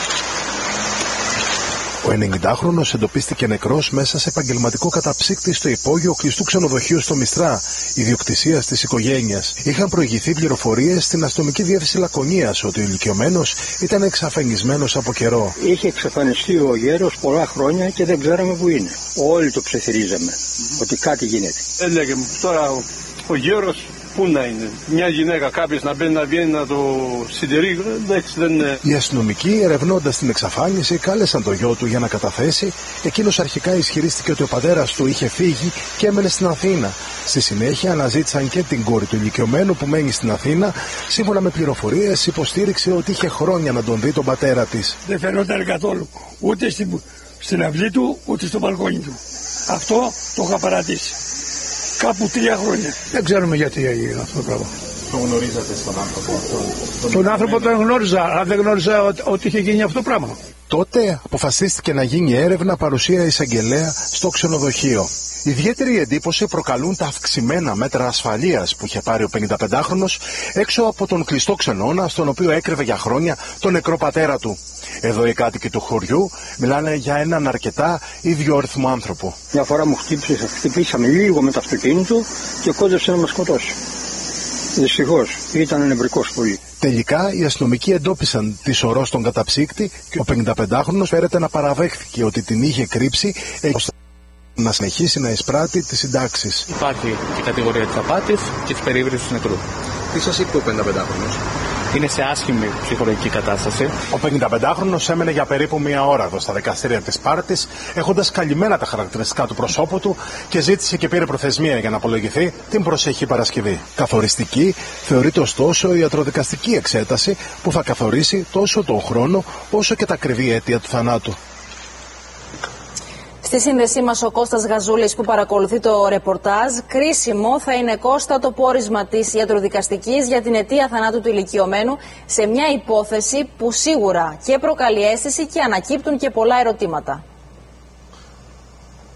Ο ενενηντάχρονος εντοπίστηκε νεκρός μέσα σε επαγγελματικό καταψύκτη στο υπόγειο κλειστού ξενοδοχείου στο Μιστρά, ιδιοκτησίας της οικογένειας. Είχαν προηγηθεί πληροφορίες στην αστυνομική διεύθυνση Λακωνίας ότι ο ηλικιωμένος ήταν εξαφανισμένος από καιρό. Είχε εξαφανιστεί ο γέρος πολλά χρόνια και δεν ξέραμε που είναι. Όλοι το ψιθυρίζαμε mm-hmm. ότι κάτι γίνεται. Έλεγε τώρα ο γέρος. Πού να είναι, μια γυναίκα, κάποιος να μπαίνει να βγαίνει να το συντηρεί, δεν είναι. Οι αστυνομικοί, ερευνώντας την εξαφάνιση, κάλεσαν το γιο του για να καταθέσει. Εκείνος αρχικά ισχυρίστηκε ότι ο πατέρας του είχε φύγει και έμενε στην Αθήνα. Στη συνέχεια αναζήτησαν και την κόρη του ηλικιωμένου που μένει στην Αθήνα. Σύμφωνα με πληροφορίες, υποστήριξε ότι είχε χρόνια να τον δει τον πατέρα της. Δεν φαινόταν καθόλου, ούτε στην, στην αυλή του, ούτε στο μπαλκόνι του. Αυτό το είχα παρατήσει. Κάπου τρία χρόνια. Δεν ξέρουμε γιατί έγινε αυτό το πράγμα. Τον γνωρίζατε στον άνθρωπο αυτόν? Τον άνθρωπο τον γνώριζα, αλλά δεν γνώριζα ότι, ότι είχε γίνει αυτό το πράγμα. Τότε αποφασίστηκε να γίνει έρευνα παρουσία εισαγγελέα στο ξενοδοχείο. Ιδιαίτερη εντύπωση προκαλούν τα αυξημένα μέτρα ασφαλείας που είχε πάρει ο πενηνταπεντάχρονος έξω από τον κλειστό ξενώνα στον οποίο έκρυβε για χρόνια τον νεκρό πατέρα του. Εδώ οι κάτοικοι του χωριού μιλάνε για έναν αρκετά ιδιόρυθμο άνθρωπο. Μια φορά μου χτύπησε, χτυπήσαμε λίγο με το αυτοκίνητο και κόντεψε να μας σκοτώσει. Δυστυχώς ήταν νευρικός πολύ. Τελικά οι αστυνομικοί εντόπισαν τη σωρό στον καταψύκτη και ο πενηνταπεντάχρονος φέρεται να παραδέχθηκε ότι την είχε κρύψει ώστε να συνεχίσει να εισπράττει τις συντάξεις. Υπάρχει η κατηγορία της απάτης και της περίβρησης του νεκρού. Τι σας είπε ο πενηνταπεντάχρονος? Είναι σε άσχημη ψυχολογική κατάσταση. Ο πενηνταπεντάχρονος έμενε για περίπου μία ώρα εδώ στα δικαστήρια της Σπάρτης, έχοντας καλυμμένα τα χαρακτηριστικά του προσώπου του και ζήτησε και πήρε προθεσμία για να απολογηθεί την προσεχή Παρασκευή. Καθοριστική θεωρείται ωστόσο η ιατροδικαστική εξέταση που θα καθορίσει τόσο τον χρόνο όσο και τα ακριβή αίτια του θανάτου. Στη σύνδεσή μας ο Κώστας Γαζούλης που παρακολουθεί το ρεπορτάζ. Κρίσιμο θα είναι, Κώστα, το πόρισμα της ιατροδικαστικής για την αιτία θανάτου του ηλικιωμένου σε μια υπόθεση που σίγουρα και προκαλεί αίσθηση και ανακύπτουν και πολλά ερωτήματα.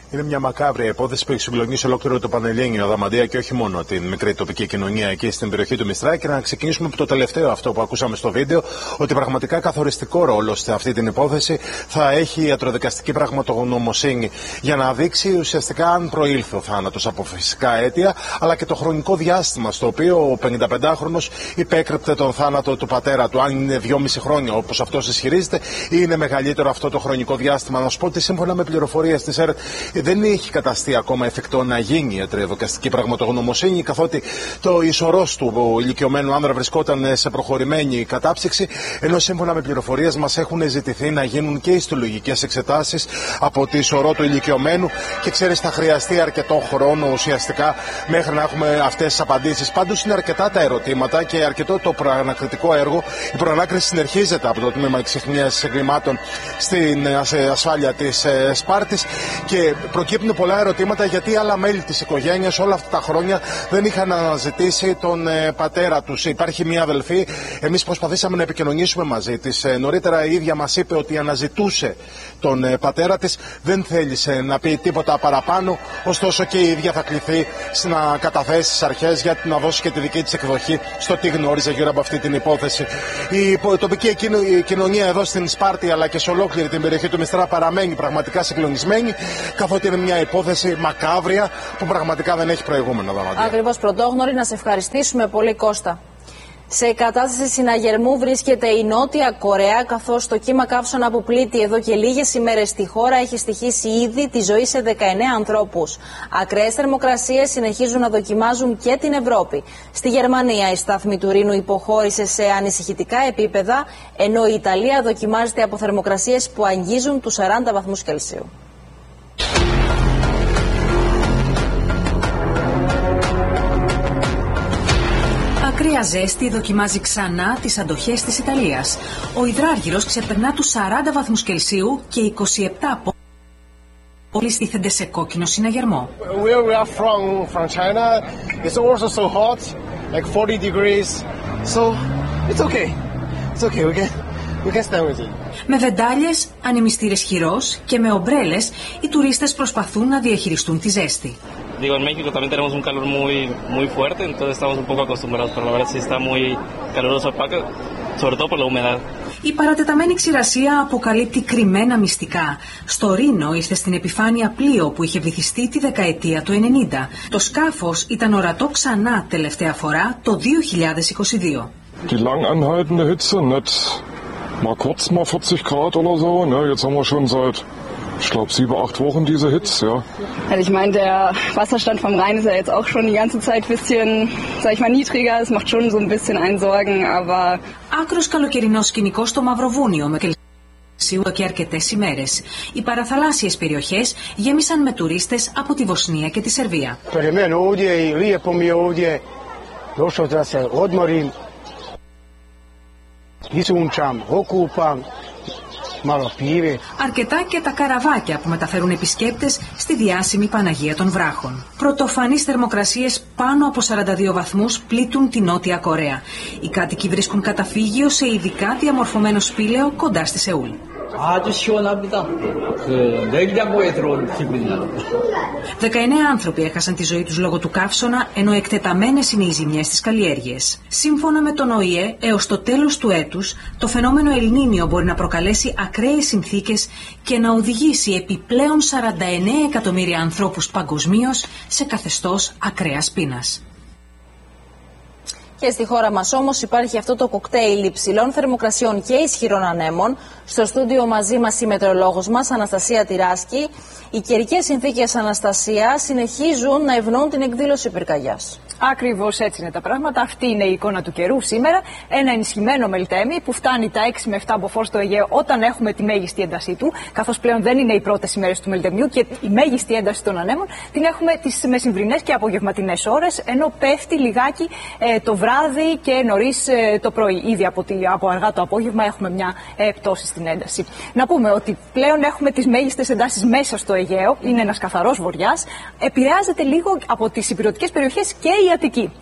Είναι μια μακάβρια υπόθεση που έχει συγκλονίσει ολόκληρο το Πανελλήνιο Αδαμαντία και όχι μόνο την μικρή τοπική κοινωνία εκεί στην περιοχή του Μιστρά. Και να ξεκινήσουμε από το τελευταίο αυτό που ακούσαμε στο βίντεο, ότι πραγματικά καθοριστικό ρόλο σε αυτή την υπόθεση θα έχει η ιατροδικαστική πραγματογνωμοσύνη για να δείξει ουσιαστικά αν προήλθε ο θάνατος από φυσικά αίτια, αλλά και το χρονικό διάστημα στο οποίο ο πενηνταπεντάχρονος υπέκρυπτε τον θάνατο του πατέρα του. Αν είναι δυόμιση χρόνια όπως αυτός ισχυρίζεται, ή είναι μεγαλύτερο αυτό το χρονικό διάστημα. Να σου πω ότι σύμφωνα με πληροφορίες της ΕΡΤ δεν έχει καταστεί ακόμα εφικτό να γίνει η ιατροδικαστική πραγματογνωμοσύνη, καθότι το ισορρός του ηλικιωμένου άνδρα βρισκόταν σε προχωρημένη κατάψυξη, ενώ σύμφωνα με πληροφορίες μας έχουν ζητηθεί να γίνουν και ιστολογικές εξετάσεις από τη ισορρό του ηλικιωμένου και ξέρεις, θα χρειαστεί αρκετό χρόνο ουσιαστικά μέχρι να έχουμε αυτές τις απαντήσεις. Πάντως είναι αρκετά τα ερωτήματα και αρκετό το προανακριτικό έργο. Η προανάκριση συνεχίζεται από το τμήμα εξυχνίας εγκλημάτων στην ασφάλεια της Σπάρτης και προκύπτουν πολλά ερωτήματα γιατί άλλα μέλη της οικογένειας όλα αυτά τα χρόνια δεν είχαν αναζητήσει τον ε, πατέρα τους. Υπάρχει μια αδελφή, εμείς προσπαθήσαμε να επικοινωνήσουμε μαζί της. Ε, νωρίτερα η ίδια μας είπε ότι αναζητούσε τον ε, πατέρα της, δεν θέλησε να πει τίποτα παραπάνω, ωστόσο και η ίδια θα κληθεί να καταθέσει στις αρχές για να δώσει και τη δική της εκδοχή στο τι γνώριζε γύρω από αυτή την υπόθεση. Η τοπική κοινωνία εδώ στην Σπάρτη αλλά και σε ολόκληρη την περιοχή του Μιστρά παραμένει πραγματικά συγκλονισμένη, καθότι είναι μια υπόθεση μακάβρια που πραγματικά δεν έχει προηγούμενο. Ακριβώς, πρωτόγνωρη, να σε ευχαριστήσουμε πολύ, Κώστα. Σε κατάσταση συναγερμού βρίσκεται η Νότια Κορέα, καθώς το κύμα καύσωνα που πλήττει εδώ και λίγες ημέρες στη χώρα έχει στοιχήσει ήδη τη ζωή σε δεκαεννέα ανθρώπους. Ακραίες θερμοκρασίες συνεχίζουν να δοκιμάζουν και την Ευρώπη. Στη Γερμανία η στάθμη του Ρήνου υποχώρησε σε ανησυχητικά επίπεδα, ενώ η Ιταλία δοκιμάζεται από θερμοκρασίες που αγγίζουν τους σαράντα βαθμούς Κελσίου. Ακραία ζέστη δοκιμάζει ξανά τις αντοχές της Ιταλίας. Ο υδράργυρος ξεπερνά τους σαράντα βαθμούς Κελσίου και είκοσι επτά πόλεις τίθενται σε κόκκινο συναγερμό. Where we are from, from China, it's also so hot, like forty degrees. So it's okay. It's okay. We can we can stand with it. Με βεντάλιες, ανεμιστήρες χειρός και με ομπρέλες, οι τουρίστες προσπαθούν να διαχειριστούν τη ζέστη. Digo, en México también tenemos un calor muy, muy fuerte, entonces estamos un poco acostumbrados, pero la verdad sí está muy caluroso acá, sobre todo por la humedad. Η παρατεταμένη ξηρασία αποκαλύπτει κρυμμένα μυστικά. Στο Ρήνο ήρθε στην επιφάνεια πλοίο που είχε βυθιστεί τη δεκαετία του ενενήντα. Το σκάφος ήταν ορατό ξανά τελευταία φορά το δύο χιλιάδες είκοσι δύο. Die lang anhaltende Hitze, nicht mal kurz mal vierzig Grad oder so, ne? Jetzt haben wir schon seit, ich glaube, sieben, acht Wochen diese Hitze, ja. Also ich meine, der Wasserstand vom Rhein ist ja jetzt auch schon die ganze Zeit ein bisschen, sag ich mal, niedriger. Es macht schon so ein bisschen einen Sorgen, aber... Άκρος καλοκαιρινό σκηνικό στο Μαυροβούνιο με Κελσίου και αρκετές ημέρες. Οι παραθαλάσσιες περιοχές γέμισαν με τουρίστες από τη Βοσνία και τη Σερβία. Περιμένω ovdje i lijepo mi je ovdje. Došao da se odmorim. Isunčam, okupam. Αρκετά και τα καραβάκια που μεταφέρουν επισκέπτες στη διάσημη Παναγία των Βράχων. Πρωτοφανείς θερμοκρασίες πάνω από σαράντα δύο βαθμούς πλήττουν τη Νότια Κορέα. Οι κάτοικοι βρίσκουν καταφύγιο σε ειδικά διαμορφωμένο σπήλαιο κοντά στη Σεούλ. δεκαεννέα άνθρωποι έχασαν τη ζωή τους λόγω του καύσωνα, ενώ εκτεταμένες είναι οι ζημιές στις καλλιέργειες. Σύμφωνα με τον Ο Η Ε, έως το τέλος του έτους, το φαινόμενο Ελνίνιο μπορεί να προκαλέσει ακραίες συνθήκες και να οδηγήσει επιπλέον σαράντα εννέα εκατομμύρια ανθρώπους παγκοσμίως σε καθεστώς ακραίας πείνας. Και στη χώρα μας όμως υπάρχει αυτό το κοκτέιλ υψηλών θερμοκρασιών και ισχυρών ανέμων. Στο στούντιο μαζί μας η μετεωρολόγος μας, Αναστασία Τυράσκη. Οι καιρικές συνθήκες, Αναστασία, συνεχίζουν να ευνοούν την εκδήλωση πυρκαγιάς. Ακριβώς έτσι είναι τα πράγματα. Αυτή είναι η εικόνα του καιρού σήμερα. Ένα ενισχυμένο μελτέμι που φτάνει τα έξι με επτά μποφόρ στο Αιγαίο όταν έχουμε τη μέγιστη έντασή του, καθώς πλέον δεν είναι οι πρώτες ημέρες του μελτεμιού και η μέγιστη ένταση των ανέμων την έχουμε τις μεσημβρινές και απογευματινές ώρες, ενώ πέφτει λιγάκι ε, το βράδυ και νωρίς ε, το πρωί. Ήδη από, τη, από αργά το απόγευμα έχουμε μια ε, πτώση στην ένταση. Να πούμε ότι πλέον έχουμε τις μέγιστες εντάσεις μέσα στο Αιγαίο. Είναι ένας καθαρός βοριάς. Επηρεάζεται λίγο από τις ηπειρωτικές περιοχές και η Αττική.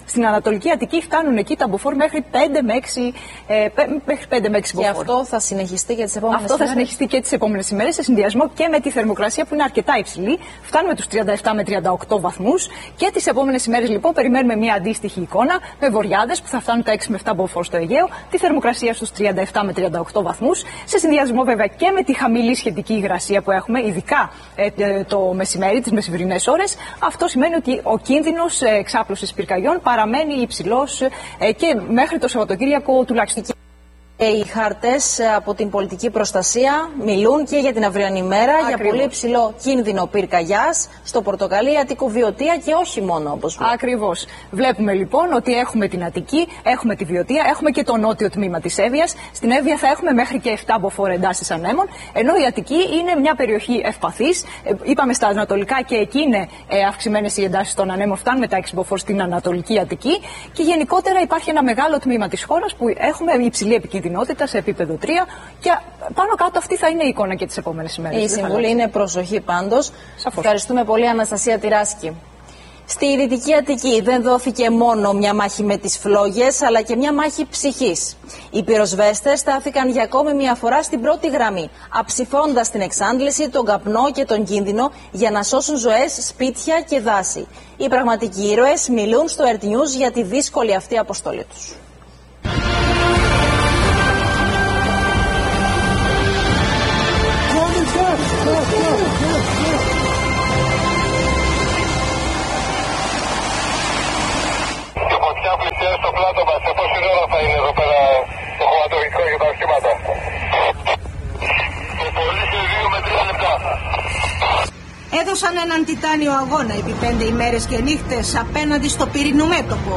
Στην Ανατολική Αττική φτάνουν εκεί τα μποφόρ μέχρι πέντε με έξι, ε, μέχρι πέντε με έξι μποφόρ. Και αυτό θα συνεχιστεί και τις επόμενες Αυτό ημέρες. θα συνεχιστεί και τις επόμενες ημέρες σε συνδυασμό και με τη θερμοκρασία που είναι αρκετά υψηλή. Φτάνουμε τους τριάντα επτά με τριάντα οκτώ βαθμούς και τις επόμενες ημέρες λοιπόν περιμένουμε μια αντίστοιχη εικόνα με βοριάδες που θα φτάνουν τα έξι με επτά μποφόρ στο Αιγαίο, τη θερμοκρασία στους τριάντα επτά με τριάντα οκτώ βαθμούς, σε συνδυασμό βέβαια και με τη χαμηλή σχετική υγρασία που έχουμε, ειδικά ε, το μεσημέρι, τις μεσημβρινές ώρες. Αυτό σημαίνει ότι ο κίνδυνος ε, εξάπλωσης πυρκαγιών παραμένει υψηλός ε, και μέχρι το Σαββατοκύριακο τουλάχιστον. Οι χάρτες από την πολιτική προστασία μιλούν και για την αυριανή μέρα, για πολύ υψηλό κίνδυνο πυρκαγιάς στο Πορτοκαλί, Αττικό Βιωτία και όχι μόνο, όπως βλέπουμε. Ακριβώς. Βλέπουμε λοιπόν ότι έχουμε την Αττική, έχουμε τη Βιωτία, έχουμε και το νότιο τμήμα της Εύβοιας. Στην Εύβοια θα έχουμε μέχρι και επτά μποφόρ εντάσεις ανέμων, ενώ η Αττική είναι μια περιοχή ευπαθής. Ε, είπαμε στα ανατολικά και εκεί είναι ε, αυξημένες οι εντάσεις των ανέμων, φτάνουν με τα έξι μποφόρ στην Ανατολική Αττική. Και γενικότερα υπάρχει ένα μεγάλο τμήμα της χώρας που έχουμε υψηλή επικίνδυνη σε επίπεδο τρία και πάνω κάτω αυτή θα είναι η εικόνα και τις επόμενες ημέρες. Η συμβουλή είναι προσοχή πάντως. Σαφώς. Ευχαριστούμε πολύ, Αναστασία Τυράσκη. Στη Δυτική Αττική δεν δόθηκε μόνο μια μάχη με τις φλόγες, αλλά και μια μάχη ψυχής. Οι πυροσβέστες στάθηκαν για ακόμη μια φορά στην πρώτη γραμμή, αψηφώντας την εξάντληση, τον καπνό και τον κίνδυνο για να σώσουν ζωές, σπίτια και δάση. Οι πραγματικοί ήρωες μιλούν στο Earth News για τη δύσκολη αυτή αποστολή τους. Η φωτιά πλησιάζει στο πλάτο μας. Σε πόση ώρα θα είναι εδώ πέρα το χωματουργικό για τα οχήματα? Το πολύ σε δύο με τρία λεπτά. Έδωσαν έναν τιτάνιο αγώνα επί πέντε ημέρες και νύχτες απέναντι στο πυρηνικό μέτωπο.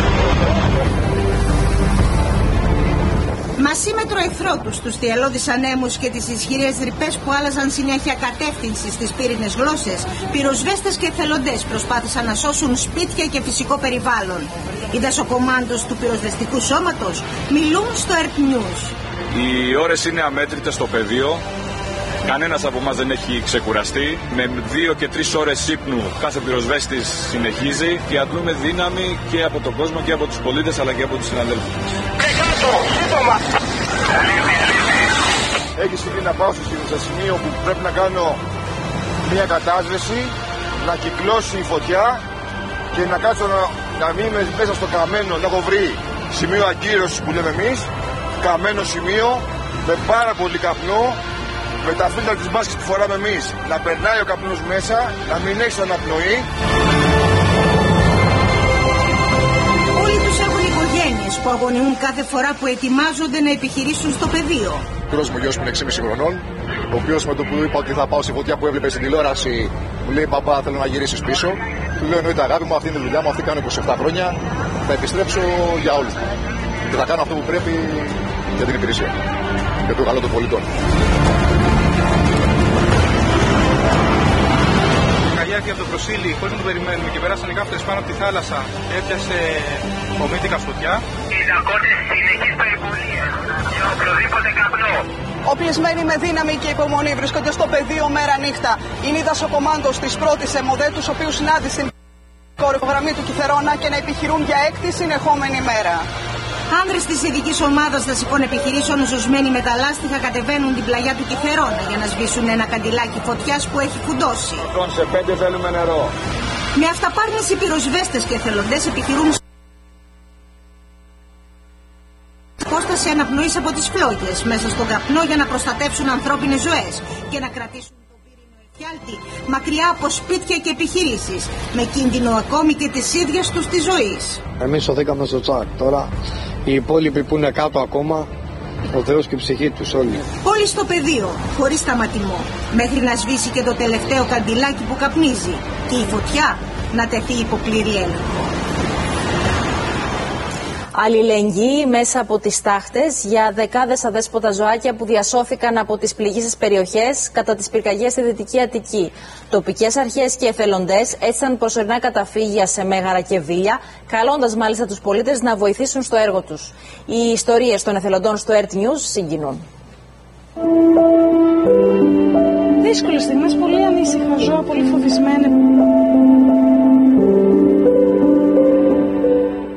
Μασίμετρο εχθρό τους, τους θυελλώδεις ανέμους και τις ισχυρές ρηπές που άλλαζαν συνέχεια κατεύθυνση στις πύρινες γλώσσες, πυροσβέστες και εθελοντές προσπάθησαν να σώσουν σπίτια και φυσικό περιβάλλον. Οι δασοκομάντος του πυροσβεστικού σώματος μιλούν στο Earth News. Οι ώρες είναι αμέτρητες στο πεδίο. Κανένας από εμάς δεν έχει ξεκουραστεί. Με δύο και τρεις ώρες ύπνου κάθε πυροσβέστης συνεχίζει και αντλούμε δύναμη και από τον κόσμο και από τους πολίτες αλλά και από τους συναδέλφους μας. Έχει στιγμή να πάω σε σημείο που πρέπει να κάνω μια κατάσβεση, να κυκλώσει η φωτιά και να κάτσω να, να μην είμαι μέσα στο καμένο, να έχω βρει σημείο αγκύρωσης που λέμε εμείς, καμένο σημείο με πάρα πολύ καπνό, με τα φίλτρα της μάσκης που φοράμε εμείς, να περνάει ο καπνός μέσα, να μην έχει αναπνοή. Όλοι τους έχουν οικογένειες που αγωνιούν κάθε φορά που ετοιμάζονται να επιχειρήσουν στο πεδίο. Ο μου γιος μου είναι έξι και μισό χρονών, ο οποίος με το που είπα ότι θα πάω στη φωτιά που έβλεπε στην τηλεόραση, μου λέει «Παπά, θέλω να γυρίσεις πίσω». Του λέω «Εννοείται αγάπη μου, αυτή είναι η δουλειά μου, αυτή κάνω είκοσι επτά χρόνια, θα επιστρέψω για όλους μου. Και θα κάνω αυτό που πρέπει για την υπηρεσία, για το καλό των πολιτών». Από το Προσίλη, χωρίς να το περιμένουμε και περάσαν οι κάφτες πάνω από τη θάλασσα και έπιασε ομίτικα φωτιά. Οι δακότες συνεχείς περιπολίες και οποιοδήποτε καπνό. Οπλισμένοι με δύναμη και υπομονή βρίσκονται στο πεδίο μέρα νύχτα. Είναι οι δασοκομάντος της πρώτης ΕΜΟΔΕ, τους οποίους συνάντησε στην κορυφογραμμή του Κιθερώνα και να επιχειρούν για έκτη συνεχόμενη μέρα. Άνδρες της ειδικής ομάδας δασικών επιχειρήσεων ζωσμένοι με τα λάστιχα κατεβαίνουν την πλαγιά του Κιθερώνα για να σβήσουν ένα καντιλάκι φωτιάς που έχει φουντώσει. Σε πέντε θέλουμε νερό. Με αυταπάρνηση πυροσβέστες και εθελοντές επιχειρούν απόσταση αναπνοής από τις φλόγες μέσα στον καπνό για να προστατεύσουν ανθρώπινες ζωές και να κρατήσουν τον πύρινο εφιάλτη μακριά από σπίτια και επιχειρήσεις, με κίνδυνο ακόμη και της ίδιας τους της ζωής. Εμείς σωθήκαμε στο τσάκ. Τώρα οι υπόλοιποι που είναι κάτω ακόμα, ο Θεός και η ψυχή τους όλοι. Όλοι στο πεδίο, χωρίς σταματημό, μέχρι να σβήσει και το τελευταίο καντιλάκι που καπνίζει και η φωτιά να τεθεί υπό πλήρη έλεγχο. Αλληλεγγύη μέσα από τις τάχτες για δεκάδες αδέσποτα ζωάκια που διασώθηκαν από τις πληγήσεις περιοχές κατά τις πυρκαγιές στη Δυτική Αττική. Τοπικές αρχές και εθελοντές έστειλαν προσωρινά καταφύγια σε Μέγαρα και Βίλια, καλώντας μάλιστα τους πολίτες να βοηθήσουν στο έργο τους. Οι ιστορίες των εθελοντών στο Earth News συγκινούν. Δύσκολες στιγμές, πολύ ανήσυχα ζώα, πολύ φοβισμένα.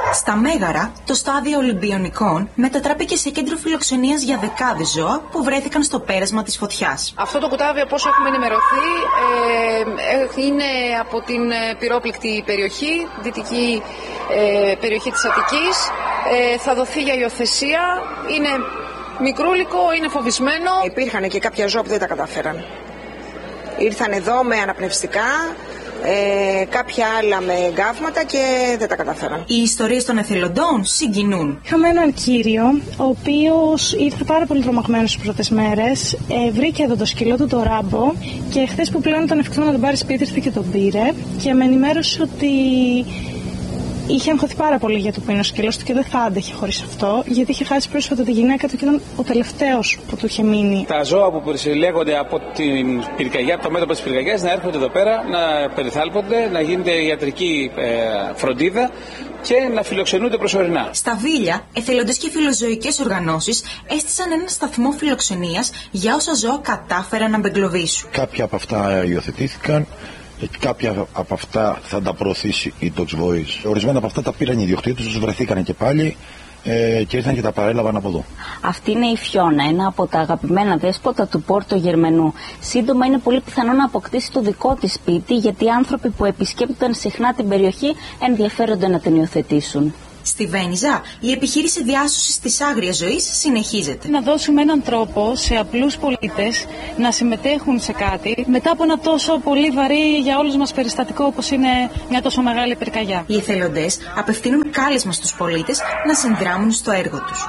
Στα Μέγαρα, το στάδιο Ολυμπιονικών μετατράπηκε σε κέντρο φιλοξενίας για δεκάδες ζώα που βρέθηκαν στο πέρασμα της φωτιάς. Αυτό το κουτάβι, όπως έχουμε ενημερωθεί, ε, είναι από την πυρόπληκτη περιοχή, δυτική ε, περιοχή της Αττικής. Ε, θα δοθεί για υιοθεσία. Είναι μικρούλικο, είναι φοβισμένο. Υπήρχαν και κάποια ζώα που δεν τα καταφέραν. Ήρθαν εδώ με αναπνευστικά, ε, κάποια άλλα με εγκάβματα και δεν τα καταφέραν. Οι ιστορίες των εθελοντών συγκινούν. Είχαμε έναν κύριο, ο οποίος ήρθε πάρα πολύ τρομαγμένος τις πρώτες μέρες, ε, βρήκε εδώ το σκύλο του, το Ράμπο, και χθες που πλέον ήταν εφικτό να τον πάρει σπίτι, ήρθε και τον πήρε και με ενημέρωσε ότι είχε αγχωθεί πάρα πολύ για το που είναι ο σκύλος του και δεν θα άντεχε χωρίς αυτό, γιατί είχε χάσει πρόσφατα τη γυναίκα του και ήταν ο τελευταίος που του είχε μείνει. Τα ζώα που συλλέγονται από την πυρκαγιά, από το μέτωπο της πυρκαγιάς, να έρχονται εδώ πέρα, να περιθάλπονται, να γίνεται ιατρική ε, φροντίδα και να φιλοξενούνται προσωρινά. Στα Βίλια, εθελοντές και φιλοζωικές οργανώσεις έστησαν έναν σταθμό φιλοξενίας για όσα ζώα κατάφεραν να μπεγκλωβίσουν. Κάποια από αυτά υιοθετήθηκαν. Κάποια από αυτά θα τα προωθήσει η Dogs Voice. Ορισμένα από αυτά τα πήραν οι ιδιοκτήτες τους, βρεθήκαν και πάλι ε, και ήρθαν και τα παρέλαβαν από εδώ. Αυτή είναι η Φιώνα, ένα από τα αγαπημένα δέσποτα του Πόρτο Γερμενού. Σύντομα είναι πολύ πιθανό να αποκτήσει το δικό της σπίτι, γιατί οι άνθρωποι που επισκέπτονταν συχνά την περιοχή ενδιαφέρονται να την υιοθετήσουν. Στη Βένιζα, η επιχείρηση διάσωσης της άγριας ζωής συνεχίζεται. Να δώσουμε έναν τρόπο σε απλούς πολίτες να συμμετέχουν σε κάτι μετά από ένα τόσο πολύ βαρύ για όλους μας περιστατικό όπως είναι μια τόσο μεγάλη πυρκαγιά. Οι εθελοντές απευθύνουν κάλεσμα στους πολίτες να συνδράμουν στο έργο τους.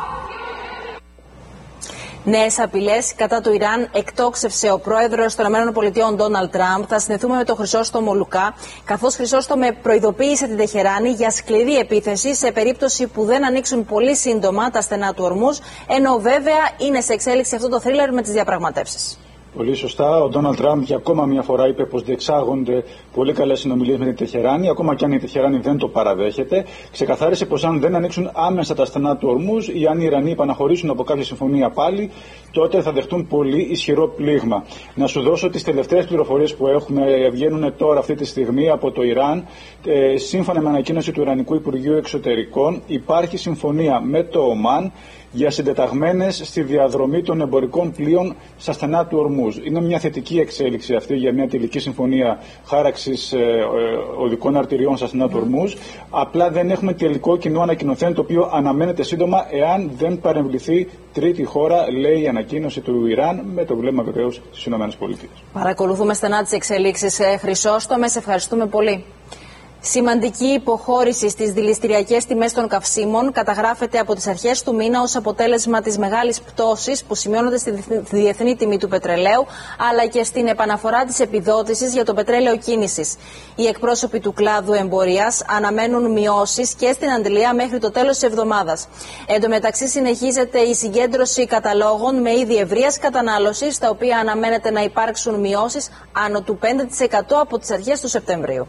Νέες απειλές κατά του Ιράν εκτόξευσε ο πρόεδρος των ΗΠΑ Ντόναλντ Τραμπ. Θα συνδεθούμε με τον Χρυσόστομο Λουκά, καθώς Χρυσόστομε προειδοποίησε την Τεχεράνη για σκληρή επίθεση σε περίπτωση που δεν ανοίξουν πολύ σύντομα τα στενά του Ορμούζ, ενώ βέβαια είναι σε εξέλιξη αυτό το θρίλερ με τις διαπραγματεύσεις. Πολύ σωστά. Ο Ντόναλντ Τραμπ για ακόμα μια φορά είπε πως διεξάγονται πολύ καλές συνομιλίες με την Τεχεράνη, ακόμα και αν η Τεχεράνη δεν το παραδέχεται. Ξεκαθάρισε πως αν δεν ανοίξουν άμεσα τα στενά του Ορμούζ ή αν οι Ιρανοί επαναχωρήσουν από κάποια συμφωνία πάλι, τότε θα δεχτούν πολύ ισχυρό πλήγμα. Να σου δώσω τις τελευταίες πληροφορίες που έχουμε, βγαίνουν τώρα αυτή τη στιγμή από το Ιράν. Ε, σύμφωνα με ανακοίνωση του Ιρανικού Υπουργείου Εξωτερικών, υπάρχει συμφωνία με το Ομάν για συντεταγμένες στη διαδρομή των εμπορικών πλοίων στα στενά του Ορμούζ. Είναι μια θετική εξέλιξη αυτή για μια τελική συμφωνία χάραξης ε, ε, οδικών αρτηριών στα στενά του Ορμούζ. Απλά δεν έχουμε τελικό κοινό ανακοινωθέν, το οποίο αναμένεται σύντομα εάν δεν παρεμβληθεί τρίτη χώρα, λέει η ανακοίνωση του Ιράν, με το βλέμμα βεβαίως στις ΗΠΑ. Παρακολουθούμε στενά τις εξελίξεις. Χρυσόστομε, σε ευχαριστούμε πολύ. Σημαντική υποχώρηση στις δηληστηριακές τιμές των καυσίμων καταγράφεται από τις αρχές του μήνα ως αποτέλεσμα της μεγάλης πτώσης που σημειώνονται στη διεθνή τιμή του πετρελαίου, αλλά και στην επαναφορά της επιδότησης για το πετρέλαιο κίνησης. Οι εκπρόσωποι του κλάδου εμπορίας αναμένουν μειώσεις και στην αντιλία μέχρι το τέλος της εβδομάδας. Εν τω μεταξύ, συνεχίζεται η συγκέντρωση καταλόγων με είδη ευρείας κατανάλωσης, στα οποία αναμένεται να υπάρξουν μειώσεις άνω του πέντε τοις εκατό από τις αρχές του Σεπτεμβρίου.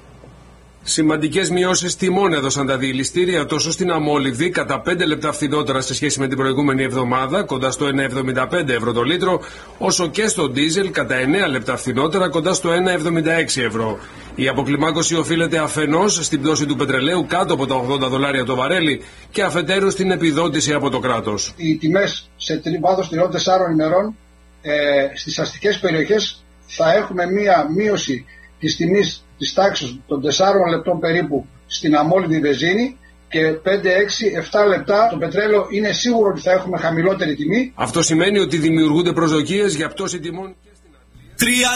Σημαντικές μειώσεις τιμών έδωσαν τα δηληστήρια, τόσο στην αμόλυβδη κατά πέντε λεπτά φθηνότερα σε σχέση με την προηγούμενη εβδομάδα, κοντά στο ένα κόμμα εβδομήντα πέντε ευρώ το λίτρο, όσο και στο ντίζελ κατά εννέα λεπτά φθηνότερα, κοντά στο ένα κόμμα εβδομήντα έξι ευρώ. Η αποκλιμάκωση οφείλεται αφενός στην πτώση του πετρελαίου κάτω από τα ογδόντα δολάρια το βαρέλι και αφετέρου στην επιδότηση από το κράτος. Οι τιμές σε βάθος τριών τεσσάρων ημερών ε, στις αστικές περιοχές θα έχουμε μία μείωση της τιμής της τάξης των τεσσάρων λεπτών περίπου στην αμόλυβδη βενζίνη και πέντε, έξι, επτά λεπτά το πετρέλαιο είναι σίγουρο ότι θα έχουμε χαμηλότερη τιμή. Αυτό σημαίνει ότι δημιουργούνται προσδοκίες για πτώση τιμών. Τρία